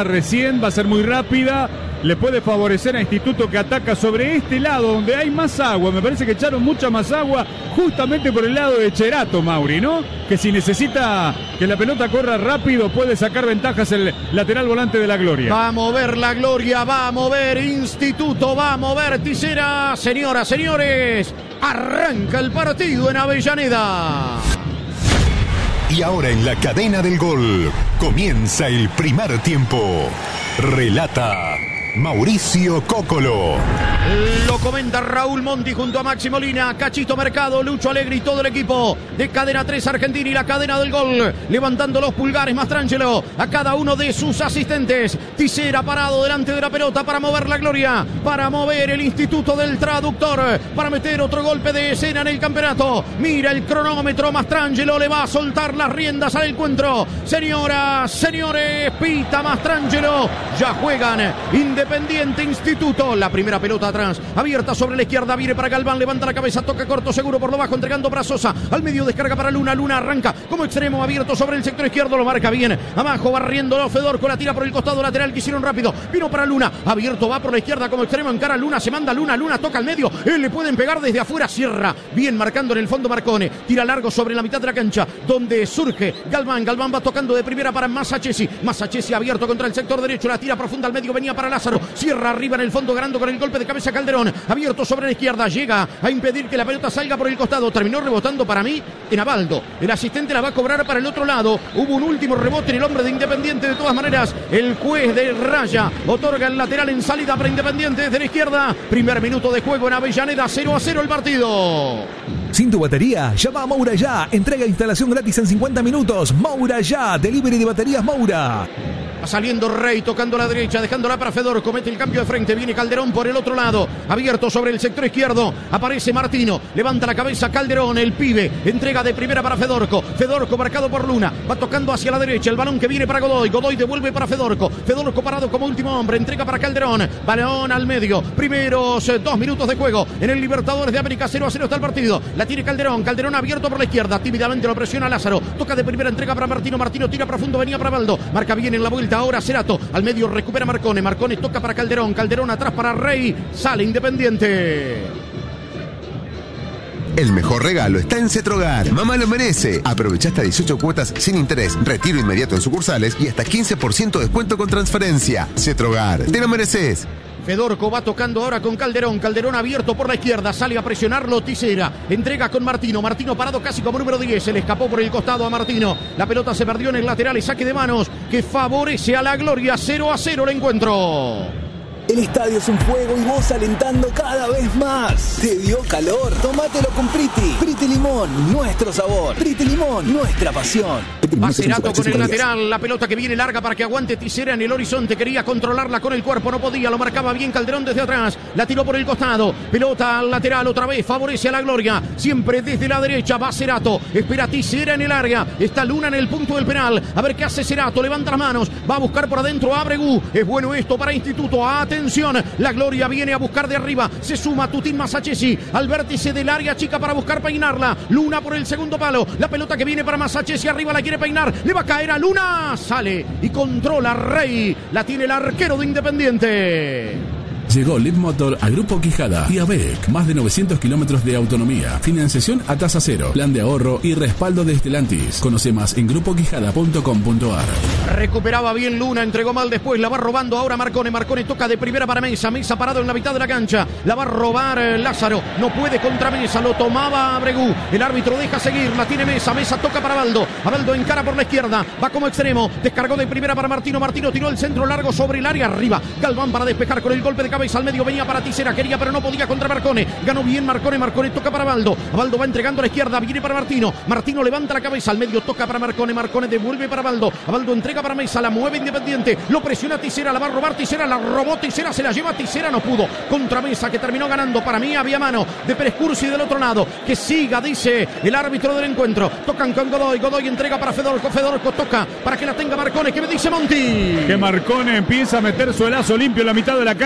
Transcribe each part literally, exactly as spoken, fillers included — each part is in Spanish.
recién, va a ser muy rápida. Le puede favorecer a Instituto, que ataca sobre este lado donde hay más agua. Me parece que echaron mucha más agua justamente por el lado de Cherato, Mauri, ¿no? Que si necesita que la pelota corra rápido puede sacar ventajas el lateral volante de la Gloria. Va a mover la Gloria, va a mover Instituto, va a mover Tisera. Señoras, señores, arranca el partido en Avellaneda. Y ahora en la cadena del gol comienza el primer tiempo. Relata Mauricio Cócolo. Lo comenta Raúl Monti junto a Maxi Molina, Cachito Mercado, Lucho Alegre y todo el equipo de Cadena tres Argentina y la cadena del gol. Levantando los pulgares Mastrangelo a cada uno de sus asistentes. Tisera parado delante de la pelota para mover la Gloria, para mover el Instituto del Traductor, para meter otro golpe de escena en el campeonato. Mira el cronómetro, Mastrangelo le va a soltar las riendas al encuentro. Señoras, señores, pita Mastrangelo. Ya juegan Independiente Instituto. La primera pelota atrás, abierta sobre la izquierda, viene para Galván, levanta la cabeza, toca corto, seguro por lo bajo, entregando para Sosa, al medio descarga para Luna, Luna arranca como extremo, abierto sobre el sector izquierdo, lo marca bien, abajo barriéndolo Fedorco, la tira por el costado lateral, que hicieron rápido, vino para Luna, abierto, va por la izquierda como extremo, encara Luna, se manda Luna, Luna toca al medio, él le pueden pegar desde afuera, cierra, bien marcando en el fondo Marcone, tira largo sobre la mitad de la cancha, donde surge Galván, Galván va tocando de primera para Masachesi, Masachesi abierto contra el sector derecho, la tira profunda al medio, venía para Lázaro, cierra arriba en el fondo, ganando con el golpe de cabeza Calderón, abierto sobre la izquierda, llega a impedir que la pelota salga por el costado, terminó rebotando para mí en Abaldo, el asistente la va a cobrar para el otro lado, hubo un último rebote en el hombre de Independiente, de todas maneras, el juez de raya otorga el lateral en salida para Independiente desde la izquierda, primer minuto de juego en Avellaneda, cero a cero el partido. Sin tu batería, llama a Moura Ya, entrega e instalación gratis en cincuenta minutos, Moura Ya, delivery de baterías Moura. Va saliendo Rey, tocando a la derecha, dejándola para Fedorco, mete el cambio de frente, viene Calderón por el otro lado, abierto sobre el sector izquierdo, aparece Martino, levanta la cabeza Calderón, el pibe, entrega de primera para Fedorco, Fedorco marcado por Luna, va tocando hacia la derecha, el balón que viene para Godoy, Godoy devuelve para Fedorco, Fedorco parado como último hombre, entrega para Calderón, balón al medio, primeros eh, dos minutos de juego, en el Libertadores de América, cero a cero está el partido, la tiene Calderón, Calderón abierto por la izquierda, tímidamente lo presiona Lázaro, toca de primera, entrega para Martino, Martino tira profundo, venía para Baldo, marca bien en la vuelta, ahora Cerato, al medio recupera Marcone, Marcone toca para Calderón, Calderón atrás para Rey, sale Independiente. El mejor regalo está en Cetrogar. Mamá lo merece. Aprovecha hasta dieciocho cuotas sin interés, retiro inmediato en sucursales y hasta quince por ciento de descuento con transferencia. Cetrogar, te lo mereces. Fedorco va tocando ahora con Calderón, Calderón abierto por la izquierda, sale a presionarlo Tisera, entrega con Martino, Martino parado casi como número diez, se le escapó por el costado a Martino, la pelota se perdió en el lateral y saque de manos que favorece a la Gloria, cero a cero el encuentro. El estadio es un fuego y vos alentando cada vez más. ¿Te dio calor? Tómatelo con Priti. Priti Limón, nuestro sabor. Priti Limón, nuestra pasión. Va Cerato con el lateral, la pelota que viene larga para que aguante Tisera en el horizonte, quería controlarla con el cuerpo, no podía, lo marcaba bien Calderón desde atrás, la tiró por el costado, pelota al lateral otra vez, favorece a la Gloria, siempre desde la derecha, va Cerato, espera Tisera en el área, está Luna en el punto del penal, a ver qué hace Cerato, levanta las manos, va a buscar por adentro a Abregu, es bueno esto para Instituto, atención, la Gloria viene a buscar de arriba, se suma Tutín Masachesi al vértice del área chica para buscar peinarla, Luna por el segundo palo, la pelota que viene para Masachesi arriba la quiere peinar, le va a caer a Luna, sale y controla Rey, la tiene el arquero de Independiente. Llegó Lead Motor a Grupo Quijada y a B E C. Más de novecientos kilómetros de autonomía, financiación a tasa cero, plan de ahorro y respaldo de Stellantis. Conoce más en grupo quijada punto com punto a r. Recuperaba bien Luna, entregó mal después, la va robando ahora Marcone. Marcone toca de primera para Mesa, Mesa parado en la mitad de la cancha, la va a robar eh, Lázaro, no puede contra Mesa, lo tomaba Abregu, el árbitro deja seguir, la tiene Mesa, Mesa toca para Baldo, Baldo encara por la izquierda, va como extremo, descargó de primera para Martino, Martino tiró el centro largo sobre el área arriba, Galván para despejar con el golpe de cabeza al medio, venía para Tisera, quería pero no podía contra Marcone, ganó bien Marcone, Marcone toca para Baldo, Baldo va entregando a la izquierda, viene para Martino, Martino levanta la cabeza al medio, toca para Marcone, Marcone devuelve para Baldo, Baldo entrega para Mesa, la mueve Independiente, lo presiona Tisera, la va a robar Tisera, la robó Tisera, se la lleva Tisera, no pudo, contra Mesa que terminó ganando, para mí había mano de Pérez Cursi del otro lado, que siga, dice el árbitro del encuentro, tocan con Godoy, Godoy entrega para Fedorco, Fedorco toca para que la tenga Marcone, ¿qué me dice Monti? Que Marcone empieza a meter suelazo limpio en la mitad de la cancha,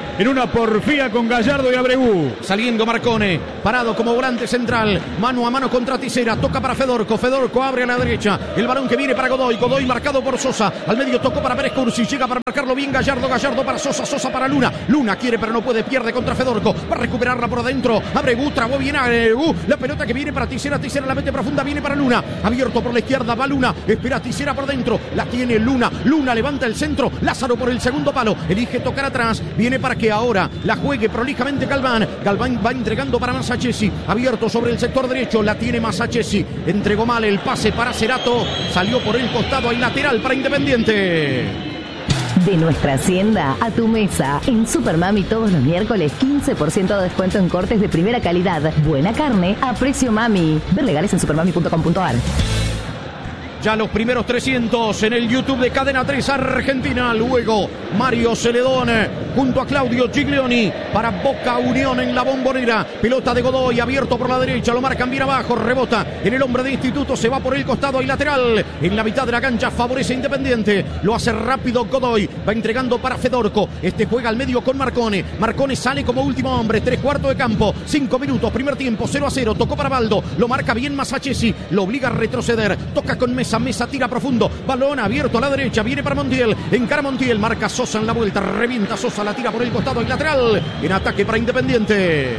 en una porfía con Gallardo y Abregu. Saliendo Marcone, parado como volante central, mano a mano contra Tisera, toca para Fedorco, Fedorco abre a la derecha, el balón que viene para Godoy, Godoy marcado por Sosa, al medio tocó para Pérez Cursi, llega para marcarlo bien Gallardo, Gallardo para Sosa, Sosa para Luna, Luna quiere pero no puede, pierde contra Fedorco, va a recuperarla por adentro, Abregu, trabó bien Abregu, la pelota que viene para Tisera, Tisera la mete profunda, viene para Luna, abierto por la izquierda, va Luna, espera Tisera por dentro, la tiene Luna, Luna levanta el centro, Lázaro por el segundo palo, elige tocar atrás, viene para que ahora la juegue prolijamente Galván, Galván va entregando para Masachesi, abierto sobre el sector derecho, la tiene Masachesi, entregó mal el pase para Cerato, salió por el costado, hay lateral para Independiente. De nuestra hacienda a tu mesa. En Supermami todos los miércoles quince por ciento de descuento en cortes de primera calidad. Buena carne a precio mami. Ver legales en supermami punto com punto a r. Ya los primeros trescientos en el YouTube de Cadena tres Argentina. Luego Mario Celedón junto a Claudio Giglioni para Boca Unión en la Bombonera. Pelota de Godoy abierto por la derecha. Lo marcan bien abajo. Rebota en el hombre de Instituto. Se va por el costado y lateral. En la mitad de la cancha favorece Independiente. Lo hace rápido Godoy. Va entregando para Fedorco. Este juega al medio con Marcone. Marcone sale como último hombre. Tres cuartos de campo. Cinco minutos. Primer tiempo. cero a cero. Tocó para Baldo. Lo marca bien Masachesi. Lo obliga a retroceder. Toca con Mesa. Mesa tira profundo, balón abierto a la derecha, viene para Montiel, encara Montiel, marca Sosa en la vuelta, revienta Sosa, la tira por el costado y lateral, en ataque para Independiente.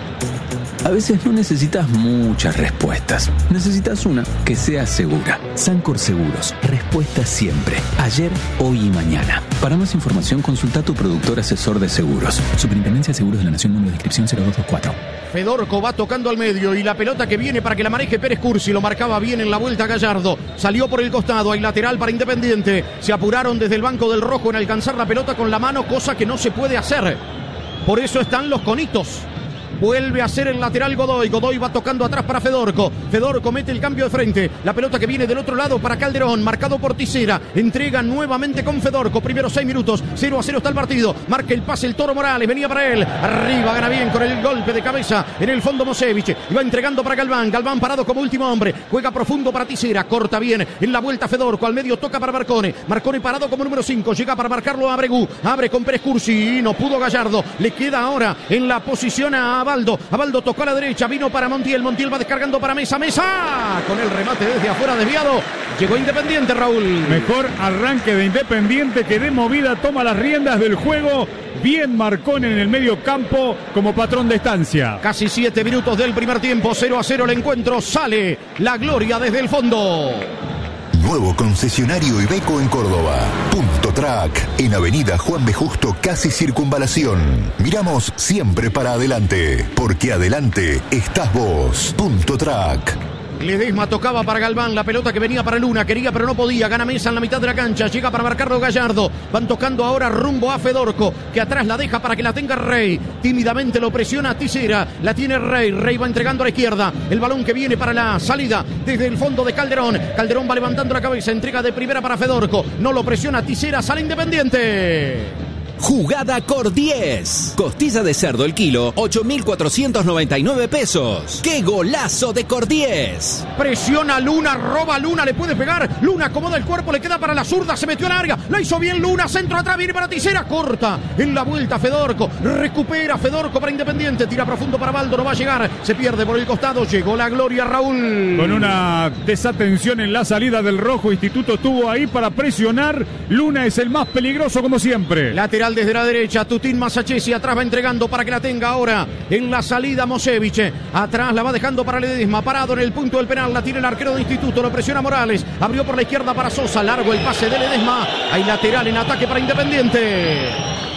A veces no necesitas muchas respuestas, necesitas una que sea segura. Sancor Seguros, respuesta siempre, ayer, hoy y mañana. Para más información consulta a tu productor asesor de seguros. Superintendencia de Seguros de la Nación, número de inscripción cero dos dos cuatro. Fedorco va tocando al medio y la pelota que viene para que la maneje Pérez Cursi, lo marcaba bien en la vuelta Gallardo, salió por el costado, hay lateral para Independiente, se apuraron desde el banco del rojo en alcanzar la pelota con la mano, cosa que no se puede hacer, por eso están los conitos. Vuelve a ser el lateral Godoy. Godoy va tocando atrás para Fedorco. Fedorco mete el cambio de frente. La pelota que viene del otro lado para Calderón. Marcado por Tisera. Entrega nuevamente con Fedorco. Primeros seis minutos. cero a cero está el partido. Marca el pase el Toro Morales. Venía para él. Arriba gana bien con el golpe de cabeza. En el fondo Mosevich. Y va entregando para Galván. Galván parado como último hombre. Juega profundo para Tisera. Corta bien. En la vuelta Fedorco. Al medio toca para Marcone. Marcone parado como número cinco. Llega para marcarlo a Abregu. Abre con Pérez Cursi. Y no pudo Gallardo. Le queda ahora en la posición a Abaldo. Abaldo tocó a la derecha, vino para Montiel. Montiel va descargando para Mesa. Mesa con el remate desde afuera desviado. Llegó Independiente, Raúl. Mejor arranque de Independiente que de movida toma las riendas del juego. Bien Marcone en el medio campo como patrón de estancia. Casi siete minutos del primer tiempo. cero a cero el encuentro. Sale la gloria desde el fondo. Nuevo concesionario Iveco en Córdoba. Punto Track, en Avenida Juan B. Justo, casi Circunvalación. Miramos siempre para adelante, porque adelante estás vos. Punto Track. Ledesma tocaba para Galván, la pelota que venía para Luna, quería pero no podía, gana Mesa en la mitad de la cancha, llega para marcarlo Gallardo, van tocando ahora rumbo a Fedorco, que atrás la deja para que la tenga Rey, tímidamente lo presiona Tisera, la tiene Rey, Rey va entregando a la izquierda, el balón que viene para la salida desde el fondo de Calderón, Calderón va levantando la cabeza, entrega de primera para Fedorco, no lo presiona Tisera, sale Independiente. Jugada Cor diez. Costilla de cerdo el kilo, ocho mil cuatrocientos noventa y nueve pesos. ¡Qué golazo de Cor diez! Presiona Luna, roba Luna, le puede pegar. Luna acomoda el cuerpo, le queda para la zurda, se metió al área. La hizo bien Luna, centro atrás, viene para Tisera, corta. En la vuelta Fedorco, recupera Fedorco para Independiente, tira profundo para Baldo, no va a llegar. Se pierde por el costado, llegó la gloria, Raúl. Con una desatención en la salida del rojo, Instituto estuvo ahí para presionar. Luna es el más peligroso como siempre. Lateral desde la derecha, Tutín Masachesi, atrás va entregando para que la tenga ahora en la salida Mosevich, atrás la va dejando para Ledesma, parado en el punto del penal, la tiene el arquero de Instituto, lo presiona Morales, abrió por la izquierda para Sosa, largo el pase de Ledesma, hay lateral en ataque para Independiente.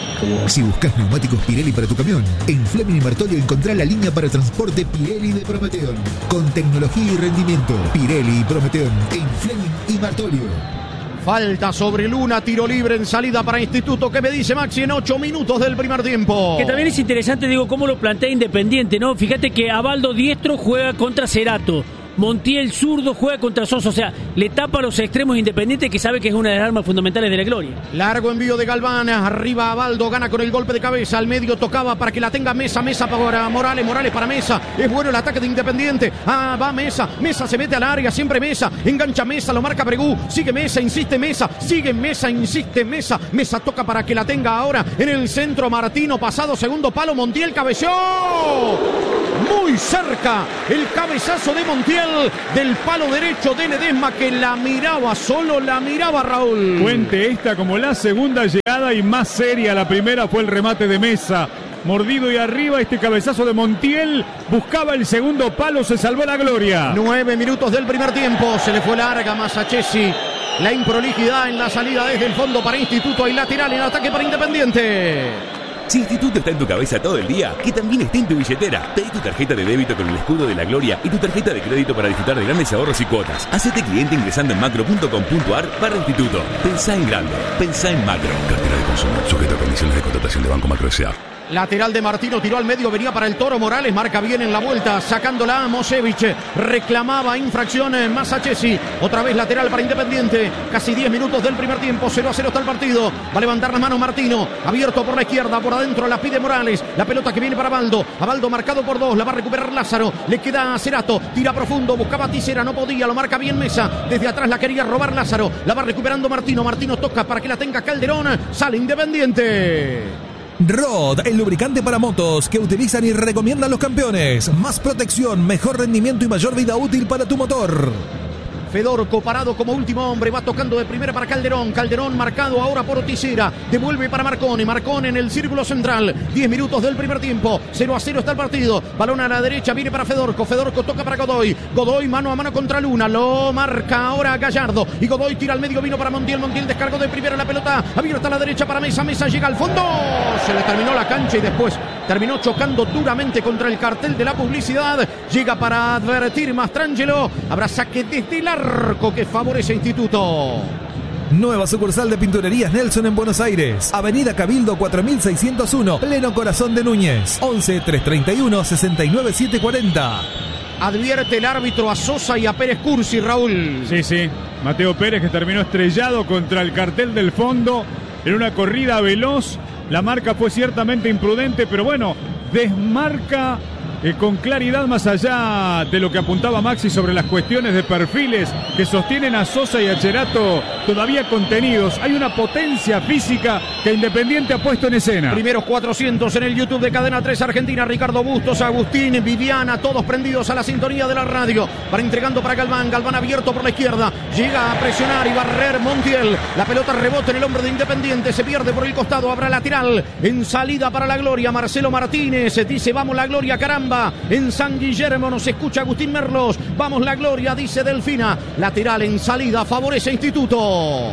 Si buscas neumáticos Pirelli para tu camión, en Fleming y Martolio encontrá la línea para transporte Pirelli de Prometeon, con tecnología y rendimiento. Pirelli y Prometeon en Fleming y Martolio. Falta sobre Luna, tiro libre en salida para Instituto. ¿Qué me dice Maxi en ocho minutos del primer tiempo? Que también es interesante, digo, cómo lo plantea Independiente, ¿no? Fíjate que Abaldo diestro juega contra Cerato. Montiel zurdo juega contra Sosa, o sea, le tapa a los extremos Independiente, que sabe que es una de las armas fundamentales de la gloria. Largo envío de Galván, arriba a Baldo, gana con el golpe de cabeza, al medio tocaba para que la tenga Mesa, Mesa para Morales, Morales para Mesa, es bueno el ataque de Independiente, ah, va Mesa, Mesa se mete al área, siempre Mesa, engancha Mesa, lo marca Bregú, sigue Mesa, insiste Mesa, sigue Mesa, insiste Mesa, Mesa toca para que la tenga ahora en el centro Martino, pasado segundo palo, Montiel cabeció, muy cerca el cabezazo de Montiel del palo derecho de Ledesma, que la miraba, solo la miraba Raúl. Cuente esta como la segunda llegada y más seria. La primera fue el remate de Mesa, mordido y arriba, este cabezazo de Montiel, buscaba el segundo palo, se salvó la gloria. Nueve minutos del primer tiempo, se le fue larga Masachesi, la improlijidad en la salida desde el fondo para Instituto y lateral en ataque para Independiente. Si Instituto está en tu cabeza todo el día, que también esté en tu billetera. Pedí tu tarjeta de débito con el escudo de la gloria y tu tarjeta de crédito para disfrutar de grandes ahorros y cuotas. Hacete cliente ingresando en macro punto com punto ar barra Instituto. Pensá en grande, pensá en macro. Cartera de consumo, sujeta a condiciones de contratación de Banco Macro S A. Lateral de Martino, tiró al medio, venía para el Toro Morales, marca bien en la vuelta, sacándola a Mosevich, reclamaba infracción en Masachesi, otra vez lateral para Independiente, casi diez minutos del primer tiempo, cero a cero está el partido, va a levantar las manos Martino, abierto por la izquierda, por adentro la pide Morales, la pelota que viene para Baldo, a Baldo marcado por dos, la va a recuperar Lázaro, le queda a Cerato, tira profundo, buscaba Tisera, no podía, lo marca bien Mesa, desde atrás la quería robar Lázaro, la va recuperando Martino, Martino toca para que la tenga Calderón, sale Independiente. Rod, el lubricante para motos que utilizan y recomiendan los campeones. Más protección, mejor rendimiento y mayor vida útil para tu motor. Fedorco parado como último hombre, va tocando de primera para Calderón, Calderón marcado ahora por Tisera, devuelve para Marcone, Marcone en el círculo central, diez minutos del primer tiempo, cero a cero está el partido, balón a la derecha, viene para Fedorco, Fedorco toca para Godoy, Godoy mano a mano contra Luna, lo marca ahora Gallardo, y Godoy tira al medio, vino para Montiel, Montiel descargó de primera la pelota, abierta a la derecha para Mesa, Mesa llega al fondo, se le terminó la cancha y después terminó chocando duramente contra el cartel de la publicidad, llega para advertir Mastrangelo, habrá saque desde el arco que favorece Instituto. Nueva sucursal de Pinturerías Nelson en Buenos Aires. Avenida Cabildo cuatro mil seiscientos uno, pleno corazón de Núñez. once, trescientos treinta y uno, sesenta y nueve, setecientos cuarenta. Advierte el árbitro a Sosa y a Pérez Cursi, Raúl. Sí, sí. Mateo Pérez, que terminó estrellado contra el cartel del fondo en una corrida veloz. La marca fue ciertamente imprudente, pero bueno, desmarca eh, con claridad, más allá de lo que apuntaba Maxi sobre las cuestiones de perfiles que sostienen a Sosa y a Cerato todavía contenidos. Hay una potencia física que Independiente ha puesto en escena. Primeros cuatrocientos en el YouTube de Cadena tres Argentina. Ricardo Bustos, Agustín, Viviana, todos prendidos a la sintonía de la radio. Para entregando para Galván, Galván abierto por la izquierda. Llega a presionar y barrer Montiel. La pelota rebota en el hombre de Independiente. Se pierde por el costado. Habrá lateral en salida para la gloria. Marcelo Martínez dice: vamos la gloria, caramba. En San Guillermo nos escucha Agustín Merlos. Vamos la gloria, dice Delfina. Lateral en salida, favorece Instituto.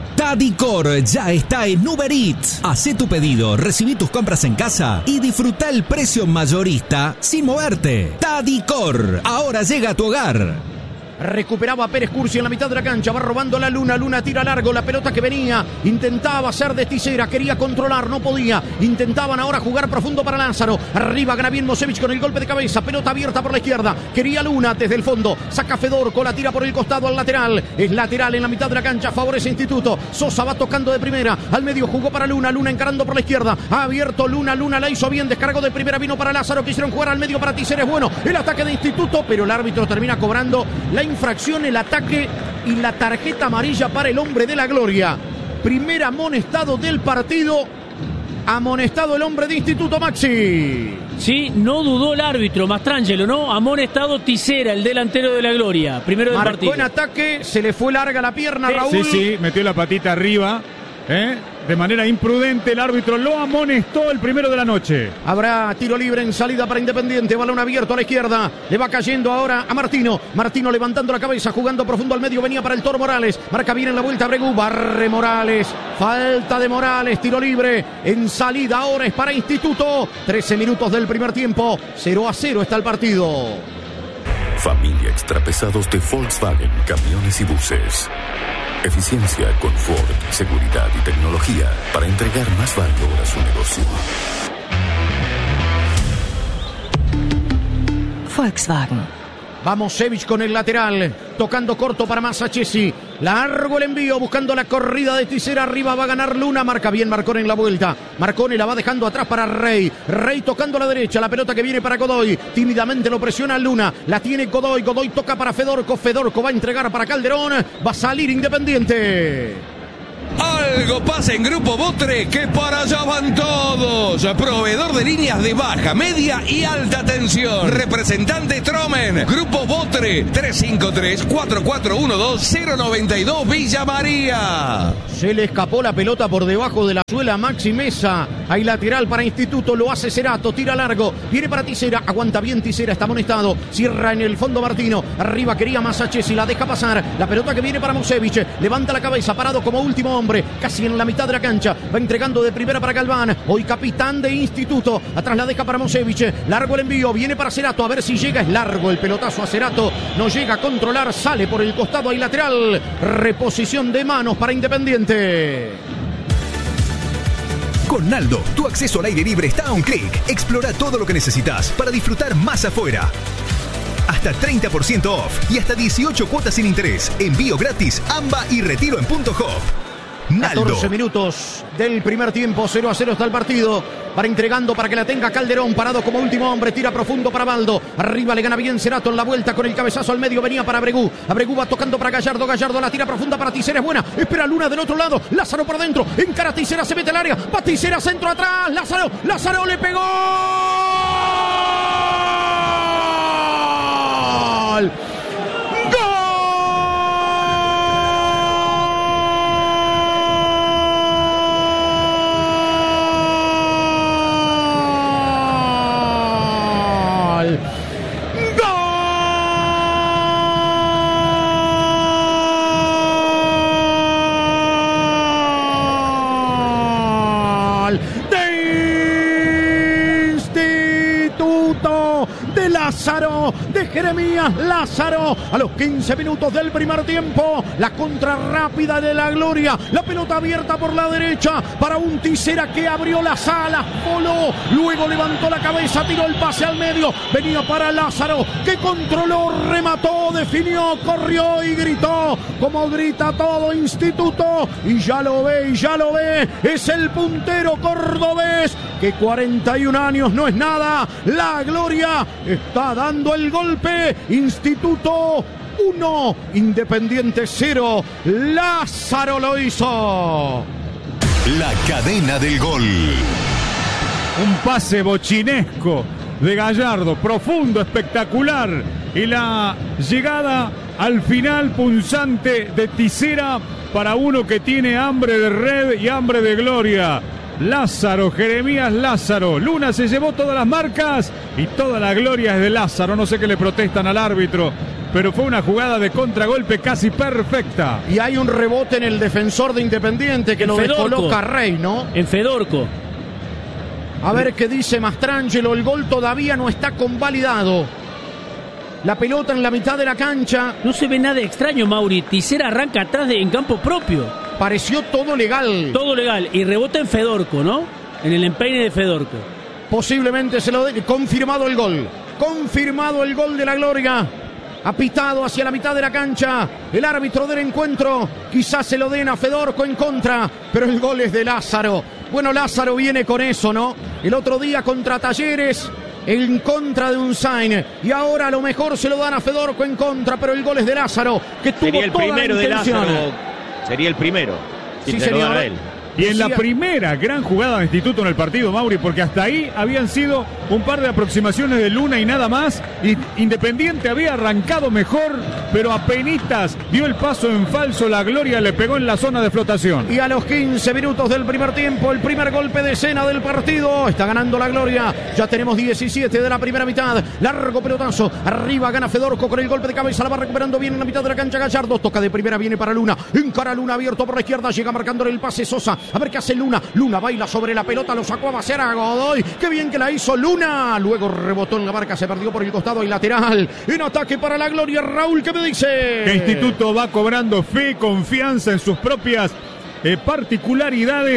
Tadicor ya está en Uber Eats. Hacé tu pedido, recibí tus compras en casa y disfruta el precio mayorista sin moverte. Tadicor, ahora llega a tu hogar. Recuperaba Pérez Cursi en la mitad de la cancha, va robando la Luna, Luna tira largo, la pelota que venía, intentaba hacer de Tisera, quería controlar, no podía, intentaban ahora jugar profundo para Lázaro, arriba gana bien Mosevich con el golpe de cabeza, pelota abierta por la izquierda, quería Luna desde el fondo, saca Fedorco, la tira por el costado al lateral, es lateral en la mitad de la cancha, favorece Instituto, Sosa va tocando de primera, al medio jugó para Luna, Luna encarando por la izquierda, ha abierto Luna, Luna la hizo bien, descargó de primera, vino para Lázaro, quisieron jugar al medio para Tisera, es bueno, el ataque de Instituto, pero el árbitro termina cobrando la infracción, el ataque y la tarjeta amarilla para el hombre de la gloria. Primer amonestado del partido, amonestado el hombre de Instituto, Maxi. Sí, no dudó el árbitro, Mastrangelo, ¿no? Amonestado Tisera, el delantero de la gloria, primero del Marcó partido. en ataque, se le fue larga la pierna, Sí, Raúl. Sí, sí, metió la patita arriba, ¿eh? De manera imprudente, el árbitro lo amonestó, el primero de la noche. Habrá tiro libre en salida para Independiente, balón abierto a la izquierda, le va cayendo ahora a Martino, Martino levantando la cabeza, jugando profundo al medio, venía para el Toro Morales, marca bien en la vuelta Bregú, barre Morales, falta de Morales, tiro libre en salida, ahora es para Instituto, trece minutos del primer tiempo, cero a cero está el partido. Familia Extrapesados de Volkswagen, camiones y buses. Eficiencia, confort, seguridad y tecnología para entregar más valor a su negocio. Volkswagen. Vamos Sevich con el lateral, tocando corto para Masachesi. Largo el envío, buscando la corrida de Tisera. Arriba va a ganar Luna, marca bien Marcone en la vuelta. Marcone la va dejando atrás para Rey. Rey tocando a la derecha, la pelota que viene para Godoy. Tímidamente lo presiona Luna, la tiene Godoy. Godoy toca para Fedorco. Fedorco va a entregar para Calderón. Va a salir Independiente. Algo pasa en Grupo Botre, que para allá van todos. Proveedor de líneas de baja, media y alta tensión. Representante Tromen. Grupo Botre, tres cinco tres, cuatro cuatro uno dos, cero nueve dos, Villa María. Se le escapó la pelota por debajo de la suela a Maxi Mesa. Hay lateral para Instituto, lo hace Cerato, tira largo. Viene para Tisera, aguanta bien Tisera, está amonestado. Cierra en el fondo Martino. Arriba quería Masachesi, la deja pasar. La pelota que viene para Mosevich. Levanta la cabeza, parado como último hombre. Casi en la mitad de la cancha. Va entregando de primera para Galván. Hoy capitán de Instituto. Atrás la deja para Mosevich. Largo el envío. Viene para Cerato. A ver si llega. Es largo el pelotazo a Cerato. No llega a controlar. Sale por el costado. Hay lateral. Reposición de manos para Independiente. Con Naldo, tu acceso al aire libre está a un clic. Explora todo lo que necesitas para disfrutar más afuera. Hasta treinta por ciento off y hasta dieciocho cuotas sin interés. Envío gratis, AMBA y retiro en punto hop. Naldo. catorce minutos del primer tiempo, cero a cero está el partido. Para entregando para que la tenga Calderón, parado como último hombre, tira profundo para Baldo. Arriba le gana bien Cerato en la vuelta con el cabezazo al medio, venía para Abregú. Abregú va tocando para Gallardo, Gallardo la tira profunda para Tisera, es buena. Espera Luna del otro lado, Lázaro por dentro, encara Tisera, se mete al área, va Tisera, centro atrás, Lázaro, Lázaro le pegó. ¡Gol! Lázaro, de Jeremías Lázaro, a los quince minutos del primer tiempo, la contra rápida de la Gloria, la pelota abierta por la derecha para un Tisera que abrió las alas, voló, luego levantó la cabeza, tiró el pase al medio, venía para Lázaro, que controló, remató, definió, corrió y gritó, como grita todo Instituto, y ya lo ve, y ya lo ve, es el puntero cordobés, que cuarenta y un años no es nada, la Gloria está dando el golpe, Instituto uno, Independiente cero, Lázaro lo hizo. La cadena del gol. Un pase bochinesco de Gallardo, profundo, espectacular, y la llegada al final punzante de Tisera para uno que tiene hambre de red y hambre de gloria. Lázaro, Jeremías Lázaro. Luna se llevó todas las marcas y toda la gloria es de Lázaro. No sé qué le protestan al árbitro, pero fue una jugada de contragolpe casi perfecta. Y hay un rebote en el defensor de Independiente que en lo Fedorco. descoloca Rey, ¿no? En Fedorco. A ver qué dice Mastrangelo. El gol todavía no está convalidado. La pelota en la mitad de la cancha. No se ve nada extraño, Mauri. Tisera arranca atrás de, en campo propio. Pareció todo legal. Todo legal. Y rebota en Fedorco, ¿no? En el empeine de Fedorco. Posiblemente se lo dé. Confirmado el gol. Confirmado el gol de la Gloria. Apitado hacia la mitad de la cancha. El árbitro del encuentro. Quizás se lo den a Fedorco en contra. Pero el gol es de Lázaro. Bueno, Lázaro viene con eso, ¿no? El otro día contra Talleres, en contra de Unzain, y ahora a lo mejor se lo dan a Fedorco en contra, pero el gol es de Lázaro, que tuvo Sería el toda primero la de intención. Lázaro. Sería el primero. Si Sí, se lo señor. dan a él. Y en la Decía- primera gran jugada de Instituto en el partido, Mauri, porque hasta ahí habían sido un par de aproximaciones de Luna y nada más, y Independiente había arrancado mejor, pero apenitas dio el paso en falso, la Gloria le pegó en la zona de flotación. Y a los quince minutos del primer tiempo, el primer golpe de escena del partido. Está ganando la Gloria. Ya tenemos diecisiete de la primera mitad. Largo pelotazo. Arriba gana Fedorco con el golpe de cabeza. La va recuperando bien en la mitad de la cancha Gallardo. Toca de primera, viene para Luna. Encara Luna abierto por la izquierda. Llega marcándole el pase Sosa. A ver qué hace Luna. Luna baila sobre la pelota. Lo sacó a vaciar a Godoy. Qué bien que la hizo Luna. Luego rebotó en la marca. Se perdió por el costado y lateral. En ataque para la Gloria. Raúl, ¿qué me dice? Que Instituto va cobrando fe, confianza en sus propias eh, particularidades.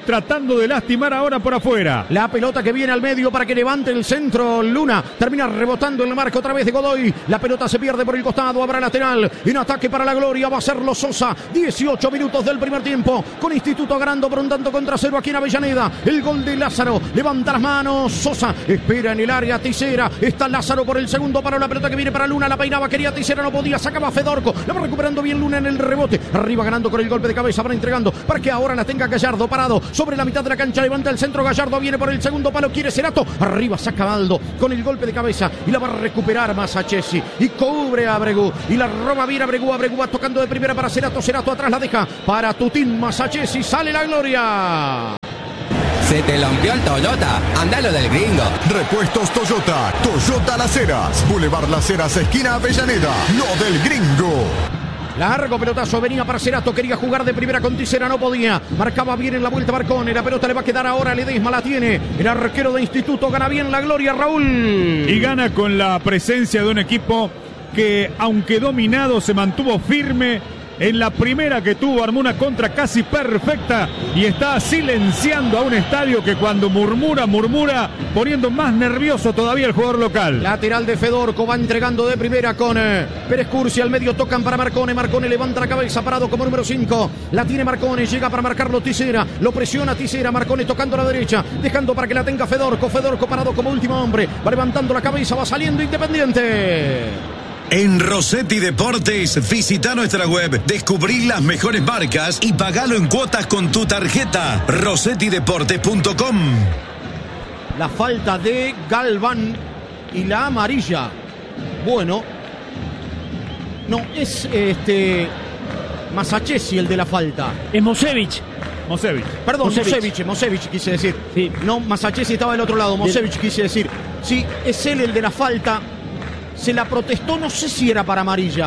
tratando de lastimar ahora por afuera. La pelota que viene al medio para que levante el centro. Luna termina rebotando en el marco otra vez de Godoy. La pelota se pierde por el costado. Habrá lateral. En ataque para la gloria va a ser Lo Sosa. dieciocho minutos del primer tiempo. Con Instituto ganando por un tanto contra cero aquí en Avellaneda. El gol de Lázaro. Levanta las manos. Sosa espera en el área. Tisera. Está Lázaro por el segundo paro. La pelota que viene para Luna. La peinaba. Quería Tisera. No podía. Sacaba Fedorco. La va recuperando bien Luna en el rebote. Arriba ganando con el golpe de cabeza. Va entregando para que ahora la tenga Gallardo parado sobre la mitad de la cancha. Levanta el centro. Gallardo viene por el segundo palo. Quiere Cerato. Arriba saca Baldo con el golpe de cabeza y la va a recuperar Masachesi y cubre a Abregu y la roba bien Abregu. Abregu va tocando de primera para Cerato. Cerato atrás la deja para Tutín. Masachesi. Sale la gloria. Se te lampió el Toyota. Andalo del gringo. Repuestos Toyota. Toyota Las Heras. Boulevard Las Heras, esquina Avellaneda. Lo del gringo. Largo pelotazo, venía para Cerato, quería jugar de primera con Tisera, no podía. Marcaba bien en la vuelta Marcone, la pelota le va a quedar ahora a Ledesma, la tiene. El arquero de Instituto gana bien la gloria, Raúl. Y gana con la presencia de un equipo que, aunque dominado, se mantuvo firme. En la primera que tuvo, armó una contra casi perfecta y está silenciando a un estadio que cuando murmura, murmura, poniendo más nervioso todavía el jugador local. Lateral de Fedorco, va entregando de primera con eh, Pérez Cursi, al medio tocan para Marcone, Marcone levanta la cabeza, parado como número cinco, la tiene Marcone, llega para marcarlo Tisera, lo presiona Tisera, Marcone tocando a la derecha, dejando para que la tenga Fedorco, Fedorco parado como último hombre, va levantando la cabeza, va saliendo Independiente. En Rossetti Deportes, visita nuestra web, descubrí las mejores marcas y pagalo en cuotas con tu tarjeta. rossetti deportes punto com. La falta de Galván y la amarilla. Bueno, no, es este Masachesi el de la falta. Es Mosevich. Mosevich. Perdón, Mosevich. Mosevich, Mosevich quise decir. Sí. No, Masachesi estaba del otro lado, Mosevich quise decir. Sí, es él el de la falta. Se la protestó, no sé si era para amarilla.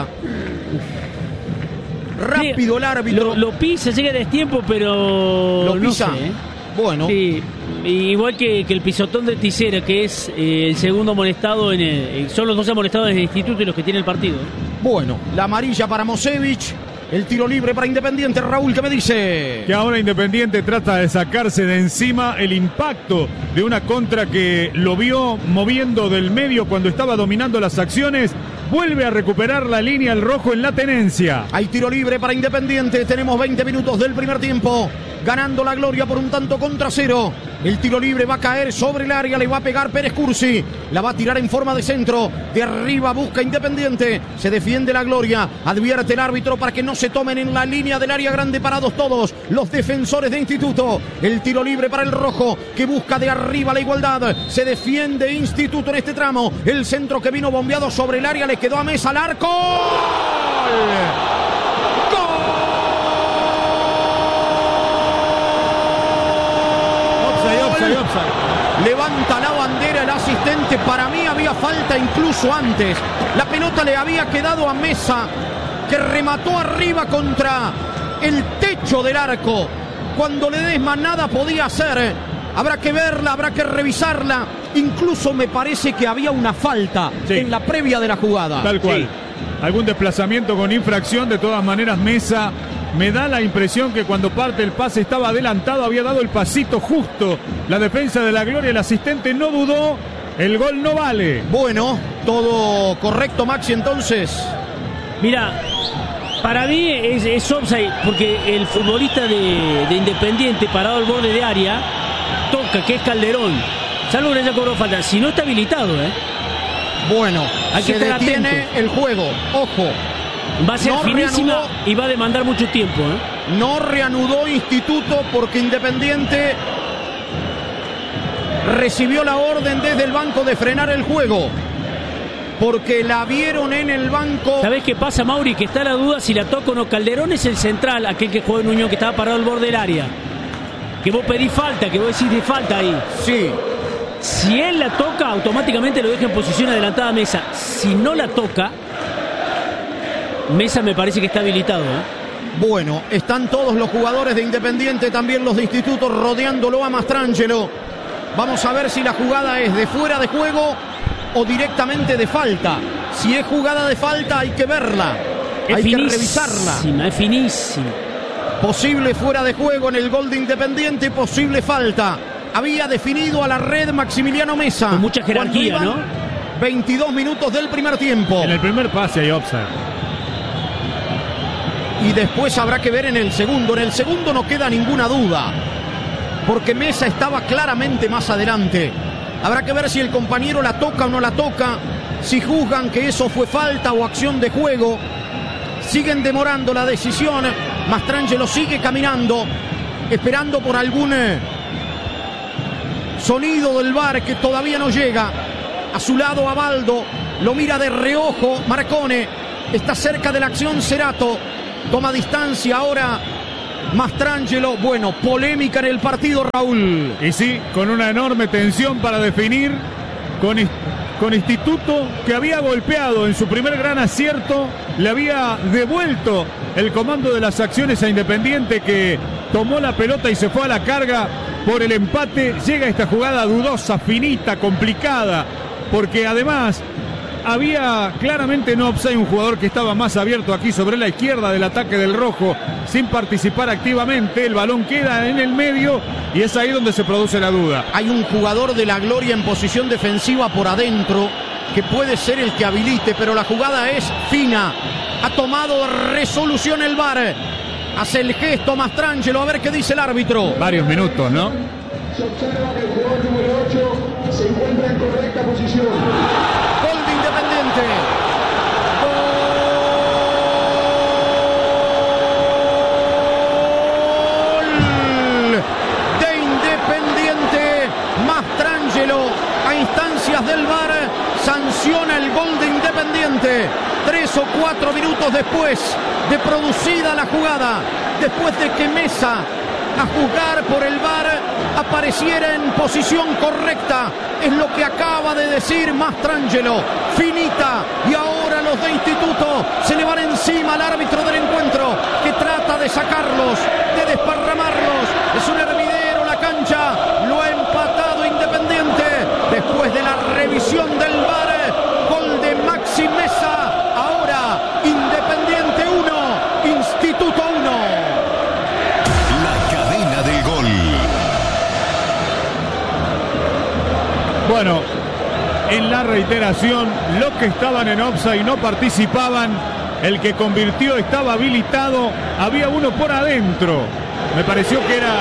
Rápido el árbitro. Lo, lo pisa, llega a destiempo, pero. Lo pisa. No sé, ¿eh? Bueno. Sí, igual que, que el pisotón de Tisera, que es eh, el segundo amonestado en el, son los dos amonestados en el instituto y los que tiene el partido. Bueno, la amarilla para Mosevich. El tiro libre para Independiente. Raúl, ¿qué me dice? Que ahora Independiente trata de sacarse de encima el impacto de una contra que lo vio moviendo del medio cuando estaba dominando las acciones. Vuelve a recuperar la línea el rojo en la tenencia. Hay tiro libre para Independiente. Tenemos veinte minutos del primer tiempo. Ganando la gloria por un tanto contra cero. El tiro libre va a caer sobre el área. Le va a pegar Pérez Cursi. La va a tirar en forma de centro. De arriba busca Independiente. Se defiende la gloria. Advierte el árbitro para que no se tomen en la línea del área grande parados todos los defensores de Instituto. El tiro libre para el rojo que busca de arriba la igualdad. Se defiende Instituto en este tramo. El centro que vino bombeado sobre el área le quedó a Mesa al arco. Levanta la bandera el asistente. Para mí había falta incluso antes. La pelota le había quedado a Mesa, que remató arriba contra el techo del arco. Cuando Ledesma nada podía hacer. Habrá que verla, habrá que revisarla. Incluso me parece que había una falta sí. en la previa de la jugada. Tal cual. Sí. Algún desplazamiento con infracción. De todas maneras, Mesa, me da la impresión que cuando parte el pase estaba adelantado, había dado el pasito justo. La defensa de la gloria, el asistente no dudó. El gol no vale. Bueno, todo correcto, Maxi, entonces. Mira, para mí es, es offside, porque el futbolista de, de Independiente, parado al borde de área, toca, que es Calderón. Salvo que haya cobrado falta. Si no está habilitado, ¿eh? Bueno, hay que se estar detiene atento. El juego. Ojo. Va a ser no finísima reanudó, y va a demandar mucho tiempo, ¿eh? No reanudó Instituto porque Independiente recibió la orden desde el banco de frenar el juego. Porque la vieron en el banco. ¿Sabés qué pasa, Mauri? Que está la duda si la toca o no. Calderón es el central, aquel que jugó en Unión, que estaba parado al borde del área. Que vos pedís falta, que vos decís de falta ahí. Sí. Si él la toca, automáticamente lo deja en posición adelantada a Mesa. Si no la toca, Mesa me parece que está habilitado, ¿eh? Bueno, están todos los jugadores de Independiente, también los de Instituto, rodeándolo a Mastrangelo. Vamos a ver si la jugada es de fuera de juego o directamente de falta. Si es jugada de falta hay que verla, es hay que revisarla. Es finísima. Posible fuera de juego en el gol de Independiente, posible falta. Había definido a la red Maximiliano Mesa. Con mucha jerarquía, ¿no? veintidós minutos del primer tiempo. En el primer pase hay offside. Y después habrá que ver en el segundo. En el segundo no queda ninguna duda, porque Mesa estaba claramente más adelante. Habrá que ver si el compañero la toca o no la toca, si juzgan que eso fue falta o acción de juego. Siguen demorando la decisión. Mastrangelo sigue caminando, esperando por algún eh, sonido del V A R que todavía no llega. A su lado Abaldo, lo mira de reojo Marcone. Está cerca de la acción Cerato. Toma distancia ahora Mastrangelo. Bueno, polémica en el partido, Raúl. Y sí, con una enorme tensión para definir, con, con Instituto, que había golpeado en su primer gran acierto, le había devuelto el comando de las acciones a Independiente, que tomó la pelota y se fue a la carga por el empate. Llega esta jugada dudosa, finita, complicada, porque además había claramente en offside un jugador que estaba más abierto aquí sobre la izquierda del ataque del rojo, sin participar activamente. El balón queda en el medio y es ahí donde se produce la duda. Hay un jugador de la Gloria en posición defensiva por adentro que puede ser el que habilite, pero la jugada es fina. Ha tomado resolución el V A R. Hace el gesto Mastrangelo, a ver qué dice el árbitro. Varios minutos, ¿no? Se observa que el jugador número ocho se encuentra en correcta posición. Gol de Independiente. Gol de Independiente. Mastrangelo, a instancias del V A R, sanciona el gol de Independiente. Tres o cuatro minutos después de producida la jugada, después de que Mesa, a juzgar por el V A R, apareciera en posición correcta. Es lo que acaba de decir Mastrangelo. Finita. Y ahora los de Instituto se le van encima al árbitro del encuentro, que trata de sacarlos, de desparramarlos. Es un hervidero la cancha. Lo ha empatado Independiente después de la revisión del V A R. Gol de Maxi Mesa. Ahora Independiente uno, Instituto uno. Bueno, en la reiteración, los que estaban en offside y no participaban, el que convirtió estaba habilitado, había uno por adentro. Me pareció que era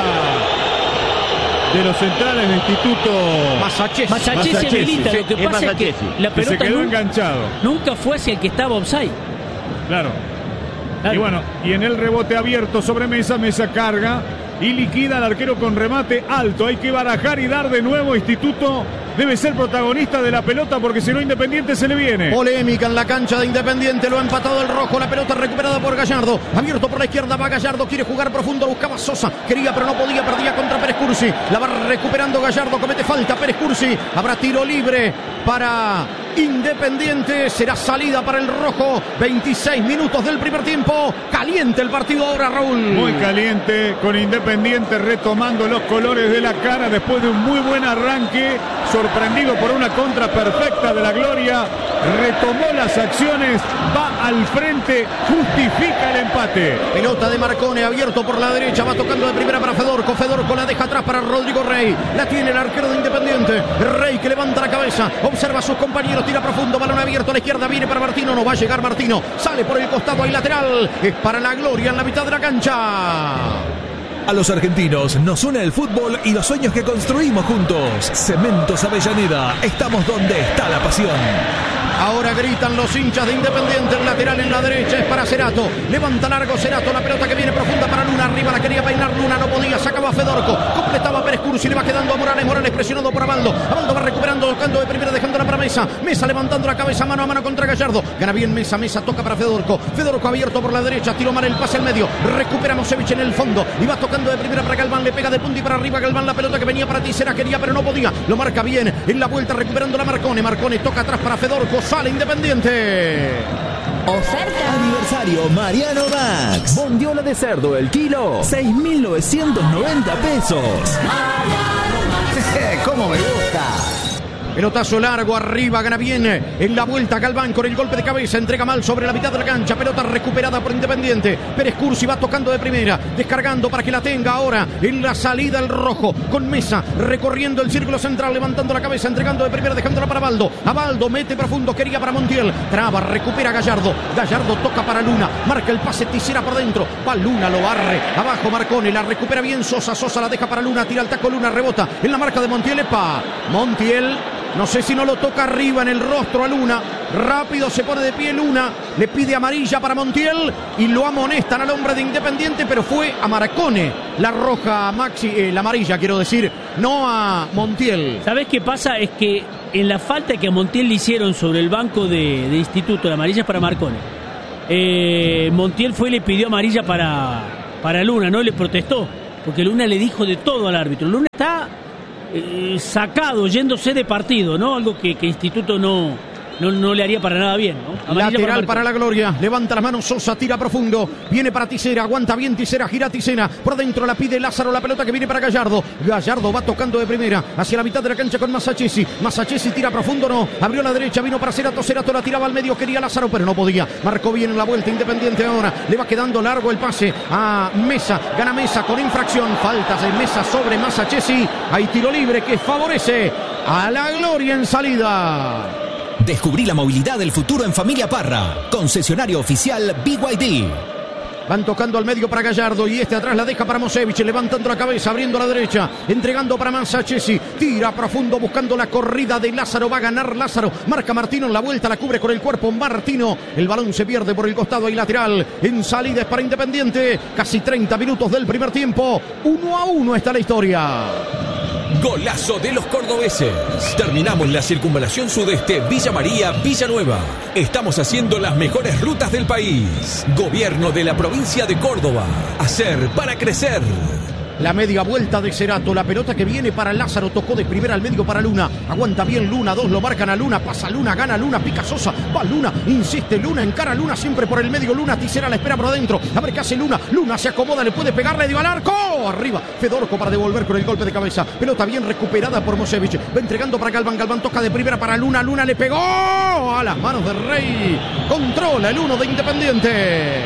de los centrales del Instituto. Masachesi. Masachesi habilita, lo que pasa es que la pelota se quedó nunca, enganchado. Nunca fue hacia el que estaba offside. Claro. claro. Y bueno, y en el rebote abierto sobre Mesa, Mesa carga y liquida al arquero con remate alto. Hay que barajar y dar de nuevo. Instituto debe ser protagonista de la pelota, porque si no Independiente se le viene. Polémica en la cancha de Independiente. Lo ha empatado el rojo. La pelota recuperada por Gallardo. Abierto por la izquierda va Gallardo. Quiere jugar profundo. Buscaba Sosa. Quería pero no podía. Perdía contra Pérez Cursi. La va recuperando Gallardo. Comete falta Pérez Cursi. Habrá tiro libre para Independiente. Será salida para el rojo. veintiséis minutos del primer tiempo. Caliente el partido ahora, Raúl. Muy caliente, con Independiente retomando los colores de la cara después de un muy buen arranque. Sorprendido por una contra perfecta de la Gloria. Retomó las acciones. Va al frente. Justifica el empate. Pelota de Marcone, abierto por la derecha. Va tocando de primera para Fedorco. Fedorco la deja atrás para Rodrigo Rey. La tiene el arquero de Independiente. Rey que levanta la cabeza. Observa a sus compañeros. Tira profundo. Balón abierto a la izquierda. Viene para Martino. No va a llegar Martino. Sale por el costado. Hay lateral. Es para la Gloria en la mitad de la cancha. A los argentinos nos une el fútbol y los sueños que construimos juntos. Cementos Avellaneda. Estamos donde está la pasión. Ahora gritan los hinchas de Independiente. El lateral en la derecha es para Cerato. Levanta largo Cerato. La pelota que viene profunda para Luna. Arriba la quería peinar Luna. No podía. Sacaba a Fedorco. Completaba a Pérez Cursi. Le va quedando a Morales. Morales presionado por Abaldo. Abaldo va recuperando. Tocando de primera. Dejándola para Mesa. Mesa levantando la cabeza mano a mano contra Gallardo. Gana bien Mesa. Mesa toca para Fedorco. Fedorco abierto por la derecha. Tiro mal el pase al medio. Recupera Mosevich en el fondo. Y va tocando de primera para Galván. Le pega de punta y para arriba Galván. La pelota que venía para Tisera. Quería pero no podía. Lo marca bien. En la vuelta recuperando la Marcone. Marcone toca atrás para Fedorco. Sale Independiente. Oferta. Aniversario Mariano Max. Bondiola de cerdo el kilo. seis mil novecientos noventa pesos. ¿Cómo me gusta? Pelotazo largo, arriba, gana bien en la vuelta Galván con el golpe de cabeza, entrega mal sobre la mitad de la cancha, pelota recuperada por Independiente. Pérez Cursi va tocando de primera, descargando para que la tenga ahora en la salida el rojo, con Mesa recorriendo el círculo central, levantando la cabeza, entregando de primera, dejándola para Baldo. A Baldo mete profundo, quería para Montiel, traba, recupera Gallardo, Gallardo toca para Luna, marca el pase Tisera por dentro, va Luna, lo barre, abajo Marcone, la recupera bien Sosa, Sosa la deja para Luna, tira el taco Luna, rebota en la marca de Montiel, epa, Montiel. No sé si no lo toca arriba en el rostro a Luna. Rápido se pone de pie Luna. Le pide amarilla para Montiel. Y lo amonestan al hombre de Independiente. Pero fue a Marcone la roja, Maxi, eh, la amarilla quiero decir. No a Montiel. ¿Sabés qué pasa? Es que en la falta que a Montiel le hicieron sobre el banco de, de Instituto, la amarilla es para Marcone. Eh, Montiel fue y le pidió amarilla para, para Luna. No le protestó. Porque Luna le dijo de todo al árbitro. Luna está... Eh, sacado, yéndose de partido, ¿no? Algo que, que Instituto no, no, no le haría para nada bien, ¿no? Lateral para, para la Gloria, levanta las manos Sosa, tira profundo, viene para Tisera, aguanta bien Tisera, gira Tisera, por dentro la pide Lázaro, la pelota que viene para Gallardo. Gallardo va tocando de primera hacia la mitad de la cancha con Masachesi. Masachesi tira profundo, no, abrió la derecha, vino para Cerato, Cerato la tiraba al medio, quería Lázaro, pero no podía. Marcó bien en la vuelta Independiente ahora, le va quedando largo el pase a Mesa, gana Mesa con infracción, faltas de Mesa sobre Masachesi. Hay tiro libre que favorece a la Gloria en salida. Descubrí la movilidad del futuro en Familia Parra. Concesionario oficial B Y D. Van tocando al medio para Gallardo y este atrás la deja para Mosevich, levantando la cabeza, abriendo a la derecha, entregando para Masachesi, tira profundo buscando la corrida de Lázaro, va a ganar Lázaro, marca Martino en la vuelta, la cubre con el cuerpo Martino, el balón se pierde por el costado y lateral, en salida es para Independiente, casi treinta minutos del primer tiempo, uno a uno está la historia. Golazo de los cordobeses. Terminamos la circunvalación sudeste Villa María, Villanueva. Estamos haciendo las mejores rutas del país. Gobierno de la provincia de Córdoba. Hacer para crecer. La media vuelta de Cerato, la pelota que viene para Lázaro, tocó de primera al medio para Luna, aguanta bien Luna, dos lo marcan a Luna, pasa Luna, gana Luna, pica Sosa, va Luna, insiste Luna, encara Luna siempre por el medio, Luna, Tisera la espera por adentro, a ver qué hace Luna, Luna se acomoda, le puede pegar, le dio al arco, arriba, Fedorco para devolver con el golpe de cabeza, pelota bien recuperada por Mosevich, va entregando para Galván, Galván toca de primera para Luna, Luna le pegó a las manos del Rey, controla el uno de Independiente.